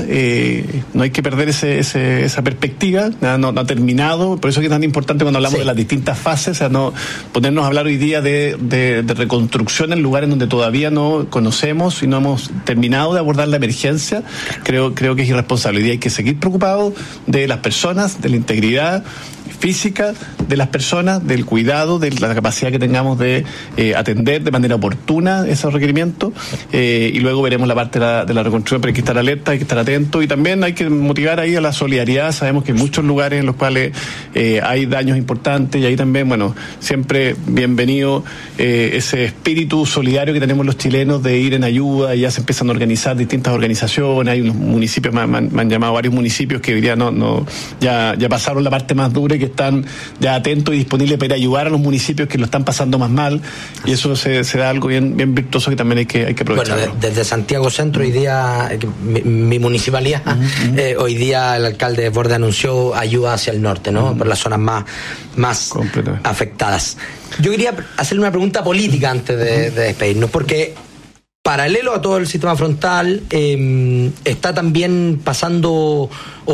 no hay que perder esa perspectiva, no ha terminado. Por eso es que es tan importante cuando hablamos de las distintas fases, no ponernos a hablar hoy día de reconstrucción en lugares donde todavía no conocemos y no hemos terminado de abordar la emergencia. Creo que es irresponsable. Hoy día hay que seguir preocupados de las personas, de la integridad física de las personas, del cuidado, de la capacidad que tengamos de atender de manera oportuna esos requerimientos, y luego veremos la parte de la reconstrucción, pero hay que estar alerta, hay que estar atento, y también hay que motivar ahí a la solidaridad. Sabemos que hay muchos lugares en los cuales hay daños importantes, y ahí también, bueno, siempre bienvenido ese espíritu solidario que tenemos los chilenos de ir en ayuda, y ya se empiezan a organizar distintas organizaciones. Hay unos municipios, me han llamado varios municipios que hoy día ya pasaron la parte más dura, que están ya atentos y disponibles para ayudar a los municipios que lo están pasando más mal, y eso se da algo bien virtuoso que también hay que aprovechar. Bueno, desde Santiago Centro, hoy día, mi municipalidad, hoy día el alcalde de Borde anunció ayuda hacia el norte, ¿no? Por las zonas más afectadas. Yo quería hacerle una pregunta política antes de despedirnos, porque paralelo a todo el sistema frontal, está también pasando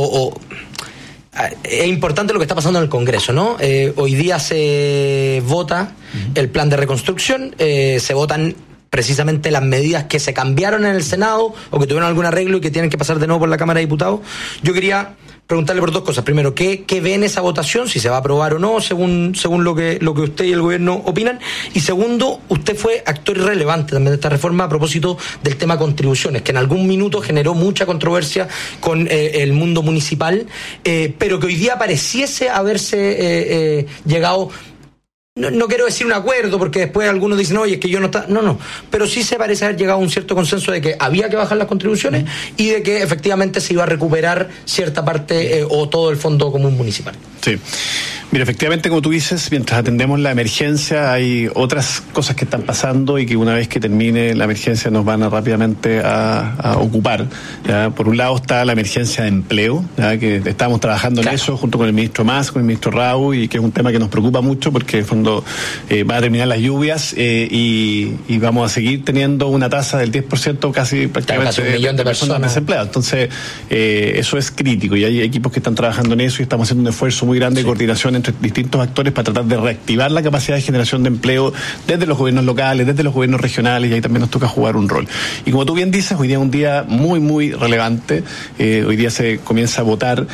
es importante lo que está pasando en el Congreso, ¿no? Hoy día se vota el plan de reconstrucción, se votan precisamente las medidas que se cambiaron en el Senado o que tuvieron algún arreglo y que tienen que pasar de nuevo por la Cámara de Diputados. Yo quería preguntarle por dos cosas. Primero, ¿qué ve en esa votación? Si se va a aprobar o no, según lo que usted y el gobierno opinan. Y segundo, usted fue actor relevante también de esta reforma a propósito del tema contribuciones, que en algún minuto generó mucha controversia con el mundo municipal, pero que hoy día pareciese haberse llegado... No quiero decir un acuerdo, porque después algunos dicen, oye, es que yo no está... No, pero sí se parece haber llegado a un cierto consenso de que había que bajar las contribuciones y de que efectivamente se iba a recuperar cierta parte o todo el fondo común municipal. Sí. Mira, efectivamente, como tú dices, mientras atendemos la emergencia, hay otras cosas que están pasando y que una vez que termine la emergencia nos van rápidamente a ocupar, ¿ya? Por un lado está la emergencia de empleo, ¿ya? Que estamos trabajando en eso junto con el ministro Mas, con el ministro Raúl, y que es un tema que nos preocupa mucho porque en el fondo va a terminar las lluvias y vamos a seguir teniendo una tasa del 10%, casi prácticamente 1 millón de personas desempleadas. Entonces, eso es crítico, y hay equipos que están trabajando en eso y estamos haciendo un esfuerzo muy grande de coordinación entre distintos actores para tratar de reactivar la capacidad de generación de empleo desde los gobiernos locales, desde los gobiernos regionales, y ahí también nos toca jugar un rol. Y como tú bien dices, hoy día es un día muy, muy relevante. Hoy día se comienza a votar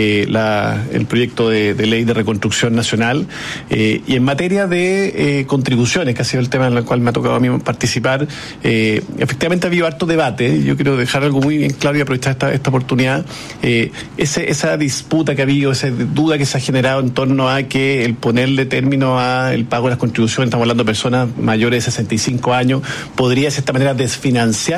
el proyecto de ley de reconstrucción nacional, y en materia de contribuciones, que ha sido el tema en el cual me ha tocado a mí participar, efectivamente ha habido harto debate. Yo quiero dejar algo muy bien claro y aprovechar esta oportunidad. Esa disputa que ha habido, esa duda que se ha generado en torno a que el ponerle término al pago de las contribuciones, estamos hablando de personas mayores de 65 años, podría de cierta manera desfinanciar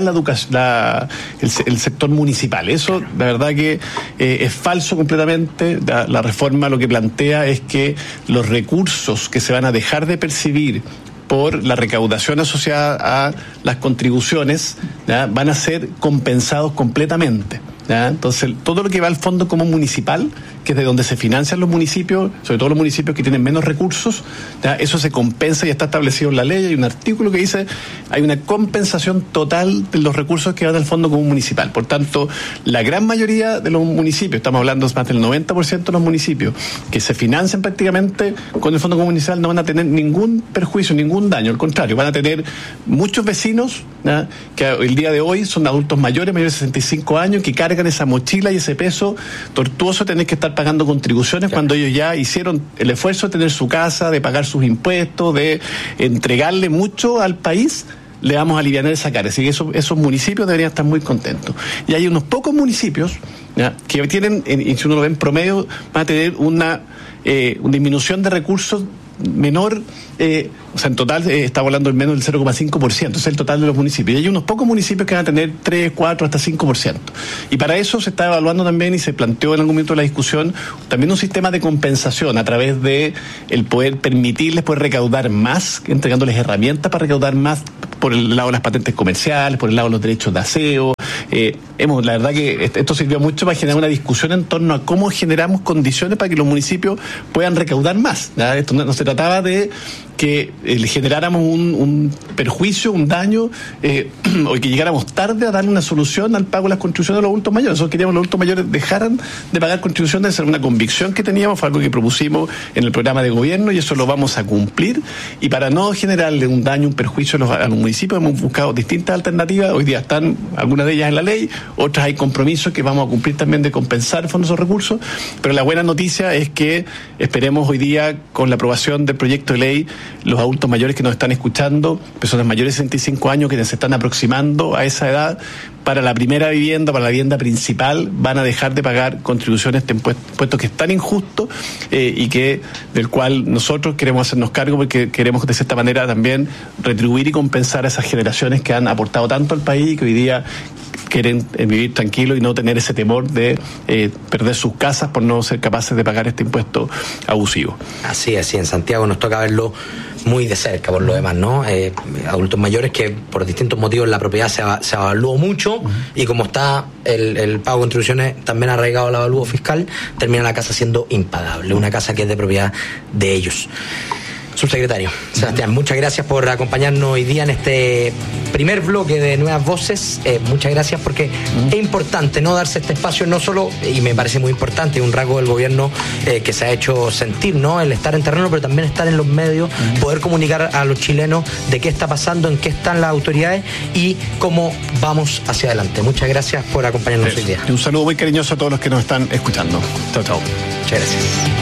el sector municipal. Eso, la verdad que es falso completamente. La reforma lo que plantea es que los recursos que se van a dejar de percibir por la recaudación asociada a las contribuciones, ¿ya?, van a ser compensados completamente. ¿Ya? Entonces, todo lo que va al Fondo Común Municipal, que es de donde se financian los municipios, sobre todo los municipios que tienen menos recursos, ¿ya?, eso se compensa y está establecido en la ley. Hay un artículo que dice hay una compensación total de los recursos que van al Fondo Común Municipal. Por tanto, la gran mayoría de los municipios, estamos hablando más del 90% de los municipios que se financian prácticamente con el Fondo Común Municipal, no van a tener ningún perjuicio, ningún daño. Al contrario, van a tener muchos vecinos, ¿ya?, que el día de hoy son adultos mayores de 65 años, que cargan esa mochila y ese peso tortuoso de tener que estar pagando contribuciones, claro, cuando ellos ya hicieron el esfuerzo de tener su casa, de pagar sus impuestos, de entregarle mucho al país. Le vamos a aliviar esa carga. Así que esos municipios deberían estar muy contentos. Y hay unos pocos municipios, ¿ya?, que tienen, y si uno lo ve en promedio, van a tener una disminución de recursos menor, o sea, en total estamos hablando del menos del 0,5%, es el total de los municipios. Y hay unos pocos municipios que van a tener 3, 4, hasta 5%. Y para eso se está evaluando también, y se planteó en algún momento de la discusión, también un sistema de compensación a través de el poder permitirles poder recaudar más, entregándoles herramientas para recaudar más por el lado de las patentes comerciales, por el lado de los derechos de aseo. La verdad que esto sirvió mucho para generar una discusión en torno a cómo generamos condiciones para que los municipios puedan recaudar más, ¿ya? Esto no se trataba de que le generáramos un perjuicio, un daño, o que llegáramos tarde a darle una solución al pago de las contribuciones de los adultos mayores. Nosotros queríamos que los adultos mayores dejaran de pagar contribuciones, esa era una convicción que teníamos, fue algo que propusimos en el programa de gobierno y eso lo vamos a cumplir. Y para no generarle un daño, un perjuicio a los municipios, hemos buscado distintas alternativas. Hoy día están algunas de ellas en la ley, otras hay compromisos que vamos a cumplir también de compensar fondos esos recursos, pero la buena noticia es que esperemos hoy día, con la aprobación del proyecto de ley, los adultos mayores que nos están escuchando, personas mayores de 65 años que se están aproximando a esa edad, para la primera vivienda, para la vivienda principal, van a dejar de pagar contribuciones de impuestos que es tan injusto, y que del cual nosotros queremos hacernos cargo, porque queremos de cierta manera también retribuir y compensar a esas generaciones que han aportado tanto al país y que hoy día quieren vivir tranquilos y no tener ese temor de perder sus casas por no ser capaces de pagar este impuesto abusivo. Así es, sí, en Santiago nos toca verlo muy de cerca por lo demás, ¿no? Adultos mayores que por distintos motivos la propiedad se evaluó mucho, y como está el pago de contribuciones también arraigado al avalúo fiscal, termina la casa siendo impagable, una casa que es de propiedad de ellos. Subsecretario Sebastián, muchas gracias por acompañarnos hoy día en este primer bloque de Nuevas Voces. Muchas gracias, porque es importante no darse este espacio, no solo, y me parece muy importante, un rasgo del gobierno que se ha hecho sentir, ¿no?, el estar en terreno, pero también estar en los medios, poder comunicar a los chilenos de qué está pasando, en qué están las autoridades y cómo vamos hacia adelante. Muchas gracias por acompañarnos hoy día. Un saludo muy cariñoso a todos los que nos están escuchando. Chao, chao. Muchas gracias.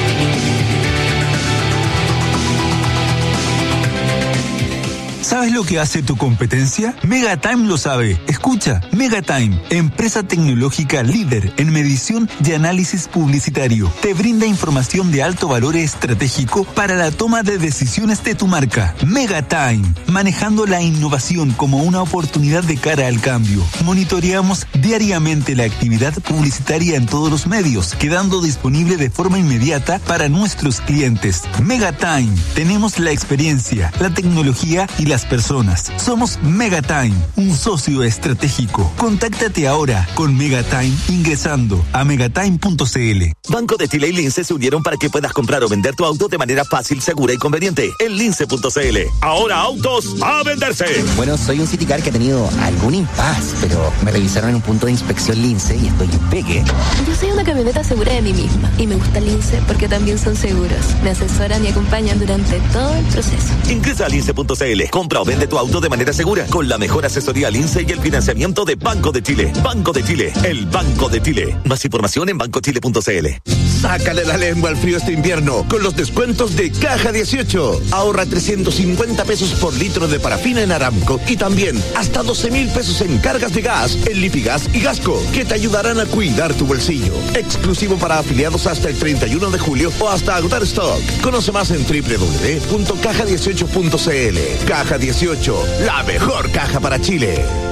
¿Sabes lo que hace tu competencia? Megatime lo sabe. Escucha, Megatime, empresa tecnológica líder en medición y análisis publicitario, te brinda información de alto valor estratégico para la toma de decisiones de tu marca. Megatime, manejando la innovación como una oportunidad de cara al cambio. Monitoreamos diariamente la actividad publicitaria en todos los medios, quedando disponible de forma inmediata para nuestros clientes. Megatime, tenemos la experiencia, la tecnología y las personas. Somos Megatime, un socio estratégico. Contáctate ahora con Megatime ingresando a megatime.cl. Banco de Chile y Lince se unieron para que puedas comprar o vender tu auto de manera fácil, segura y conveniente en lince.cl. Ahora autos a venderse. Bueno, soy un Citicar que ha tenido algún impasse, pero me revisaron en un punto de inspección Lince y estoy en pegue. Yo soy una camioneta segura de mí misma y me gusta Lince porque también son seguros. Me asesoran y acompañan durante todo el proceso. Ingresa a lince.cl. Compra o vende tu auto de manera segura con la mejor asesoría Lince y el financiamiento de Banco de Chile. Banco de Chile, el Banco de Chile. Más información en bancochile.cl. Sácale la lengua al frío este invierno con los descuentos de Caja 18. Ahorra 350 pesos por litro de parafina en Aramco y también hasta 12,000 pesos en cargas de gas en Lipigas y Gasco, que te ayudarán a cuidar tu bolsillo. Exclusivo para afiliados hasta el 31 de julio o hasta agotar stock. Conoce más en www.caja18.cl. Caja 18, la mejor caja para Chile.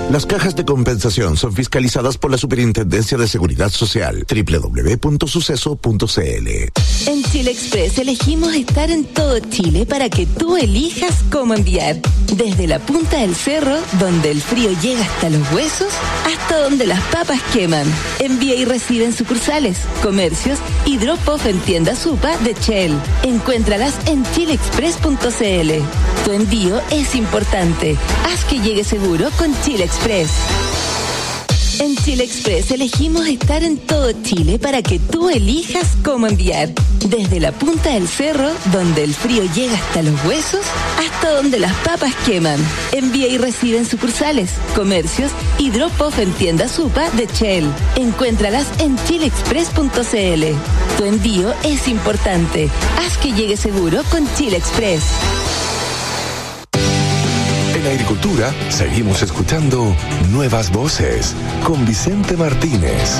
Las cajas de compensación son fiscalizadas por la Superintendencia de Seguridad Social. www.suceso.cl. En Chile Express elegimos estar en todo Chile para que tú elijas cómo enviar. Desde la punta del cerro, donde el frío llega hasta los huesos, hasta donde las papas queman. Envía y recibe en sucursales, comercios y drop-off en tiendas Supa de Shell. Encuéntralas en chileexpress.cl. Tu envío es importante. Haz que llegue seguro con Chile Express. En Chile Express elegimos estar en todo Chile para que tú elijas cómo enviar. Desde la punta del cerro, donde el frío llega hasta los huesos, hasta donde las papas queman. Envía y recibe en sucursales, comercios y drop-off en tiendas Supa de Shell. Encuéntralas en chileexpress.cl. Tu envío es importante. Haz que llegue seguro con Chile Express. En Agricultura seguimos escuchando Nuevas Voces con Vicente Martínez.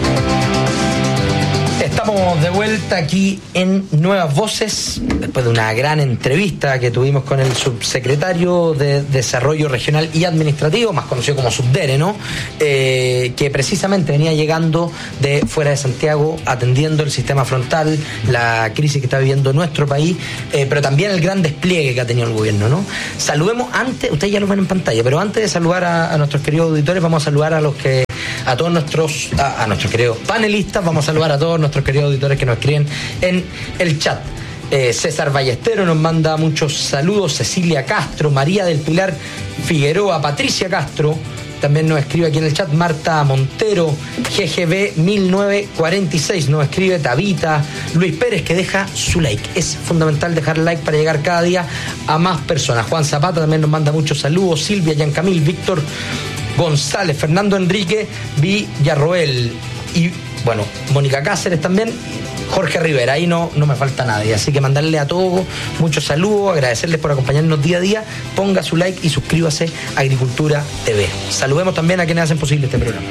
Estamos de vuelta aquí en Nuevas Voces, después de una gran entrevista que tuvimos con el subsecretario de Desarrollo Regional y Administrativo, más conocido como Subdere, ¿no? Que precisamente venía llegando de fuera de Santiago, atendiendo el sistema frontal, la crisis que está viviendo nuestro país, pero también el gran despliegue que ha tenido el gobierno, ¿no? Saludemos antes, ustedes ya lo ven en pantalla, pero antes de saludar a nuestros queridos auditores, vamos a saludar a todos nuestros queridos panelistas, vamos a saludar a todos nuestros queridos auditores que nos escriben en el chat. César Ballestero nos manda muchos saludos, Cecilia Castro, María del Pilar Figueroa, Patricia Castro también nos escribe aquí en el chat, Marta Montero, GGB 1946 nos escribe, Tabita, Luis Pérez que deja su like, es fundamental dejar like para llegar cada día a más personas. Juan Zapata también nos manda muchos saludos, Silvia Yancamil, Víctor González, Fernando Enrique Villarroel y bueno, Mónica Cáceres también, Jorge Rivera, ahí no me falta nadie, así que mandarle a todos muchos saludos, agradecerles por acompañarnos día a día, ponga su like y suscríbase a Agricultura TV. Saludemos también a quienes hacen posible este programa.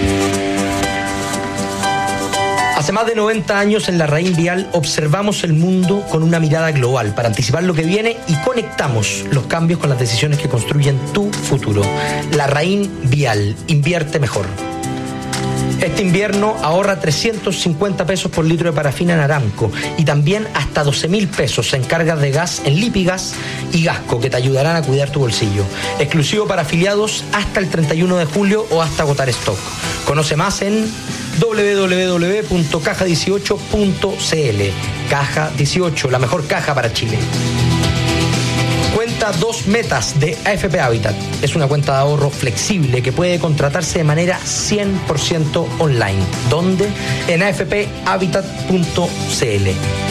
Hace más de 90 años en La Raín Vial observamos el mundo con una mirada global para anticipar lo que viene y conectamos los cambios con las decisiones que construyen tu futuro. La Raín Vial, invierte mejor. Este invierno ahorra 350 pesos por litro de parafina en Aramco y también hasta 12.000 pesos en cargas de gas en Lipigas y Gasco que te ayudarán a cuidar tu bolsillo. Exclusivo para afiliados hasta el 31 de julio o hasta agotar stock. Conoce más en www.caja18.cl. Caja 18, la mejor caja para Chile. Cuenta 2 metas de AFP Habitat. Es una cuenta de ahorro flexible que puede contratarse de manera 100% online. ¿Dónde? En afphabitat.cl.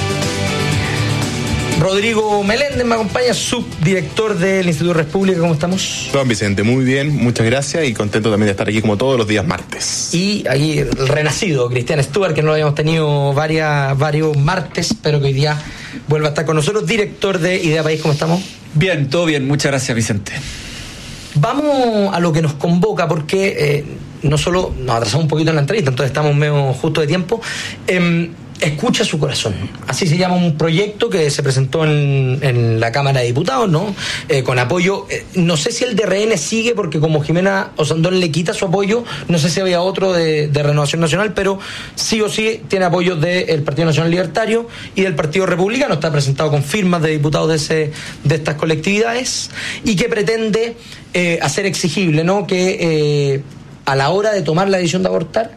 Rodrigo Meléndez me acompaña, subdirector del Instituto República. ¿Cómo estamos? Don Vicente, muy bien, muchas gracias y contento también de estar aquí como todos los días martes. Y aquí el renacido Cristian Stuart, que no lo habíamos tenido varios martes, pero que hoy día vuelve a estar con nosotros, director de Idea País. ¿Cómo estamos? Bien, todo bien, muchas gracias, Vicente. Vamos a lo que nos convoca, porque no solo nos atrasamos un poquito en la entrevista, entonces estamos medio justo de tiempo. Escucha su corazón. Así se llama un proyecto que se presentó en la Cámara de Diputados, ¿no? Con apoyo, no sé si el de RN sigue, porque como Jimena Osandón le quita su apoyo, no sé si había otro de Renovación Nacional, pero sí o sí tiene apoyo del Partido Nacional Libertario y del Partido Republicano. Está presentado con firmas de diputados de estas colectividades y que pretende hacer exigible, ¿no? Que a la hora de tomar la decisión de abortar,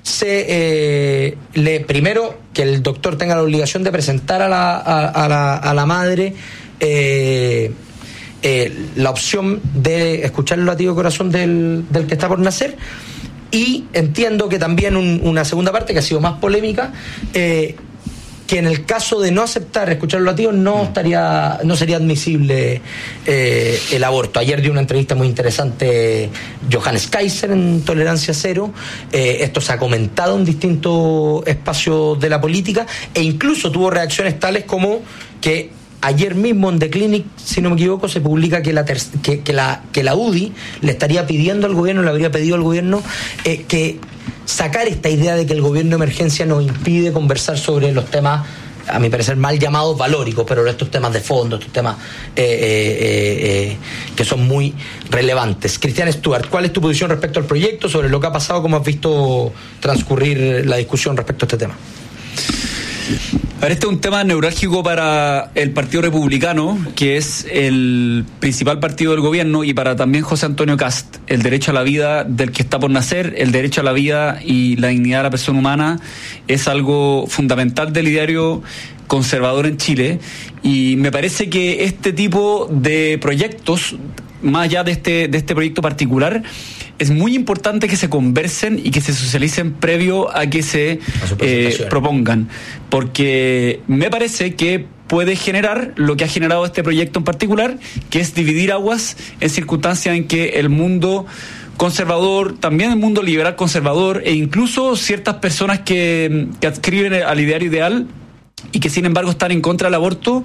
primero que el doctor tenga la obligación de presentar a la madre la opción de escuchar el latido de corazón del que está por nacer, y entiendo que también una segunda parte que ha sido más polémica, que en el caso de no aceptar escuchar los latidos no sería admisible el aborto. Ayer dio una entrevista muy interesante Johannes Kaiser en Tolerancia Cero. Esto se ha comentado en distintos espacios de la política e incluso tuvo reacciones tales como que ayer mismo en The Clinic, si no me equivoco, se publica que la UDI le estaría pidiendo al gobierno, le habría pedido al gobierno que sacar esta idea de que el gobierno de emergencia nos impide conversar sobre los temas a mi parecer, mal llamados valóricos, pero estos temas de fondo, estos temas que son muy relevantes. Cristian Stuart, ¿cuál es tu posición respecto al proyecto, sobre lo que ha pasado, cómo has visto transcurrir la discusión respecto a este tema? A ver, este es un tema neurálgico para el Partido Republicano, que es el principal partido del gobierno, y para también José Antonio Kast. El derecho a la vida del que está por nacer, el derecho a la vida y la dignidad de la persona humana es algo fundamental del ideario conservador en Chile, y me parece que este tipo de proyectos, más allá de este proyecto particular, es muy importante que se conversen y que se socialicen previo a que se propongan, porque me parece que puede generar lo que ha generado este proyecto en particular, que es dividir aguas en circunstancias en que el mundo conservador, también el mundo liberal conservador, e incluso ciertas personas que adscriben al ideario ideal y que sin embargo están en contra del aborto,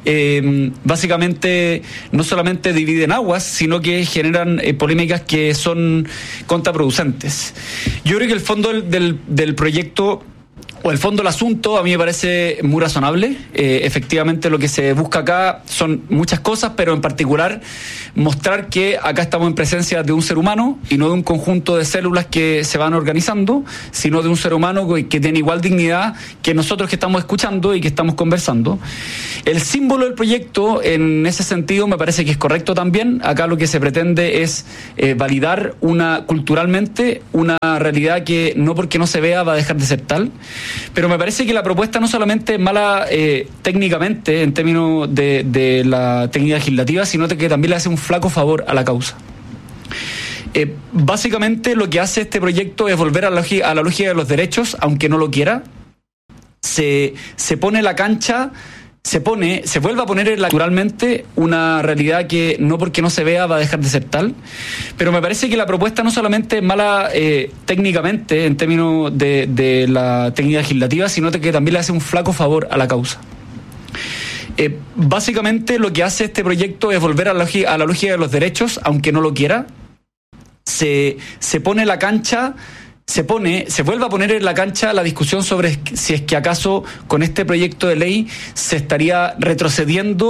básicamente no solamente dividen aguas, sino que generan polémicas que son contraproducentes. Yo creo que el fondo del proyecto, o el fondo del asunto, a mí me parece muy razonable. Efectivamente, lo que se busca acá son muchas cosas, pero en particular mostrar que acá estamos en presencia de un ser humano y no de un conjunto de células que se van organizando, sino de un ser humano que tiene igual dignidad que nosotros que estamos escuchando y que estamos conversando. El símbolo del proyecto, en ese sentido, me parece que es correcto también. Acá lo que se pretende es validar culturalmente una realidad que no porque no se vea va a dejar de ser tal. Pero me parece que la propuesta no solamente es mala técnicamente, en términos de la técnica legislativa, sino que también le hace un flaco favor a la causa. Básicamente lo que hace este proyecto es volver a la lógica de los derechos, aunque no lo quiera. Se pone la cancha, se vuelve a poner naturalmente una realidad que no porque no se vea va a dejar de ser tal. Pero me parece que la propuesta no solamente es mala técnicamente, en términos de la técnica legislativa, sino que también le hace un flaco favor a la causa. Básicamente lo que hace este proyecto es volver a la lógica de los derechos, aunque no lo quiera. Se pone la cancha, se vuelve a poner en la cancha la discusión sobre si es que acaso con este proyecto de ley se estaría retrocediendo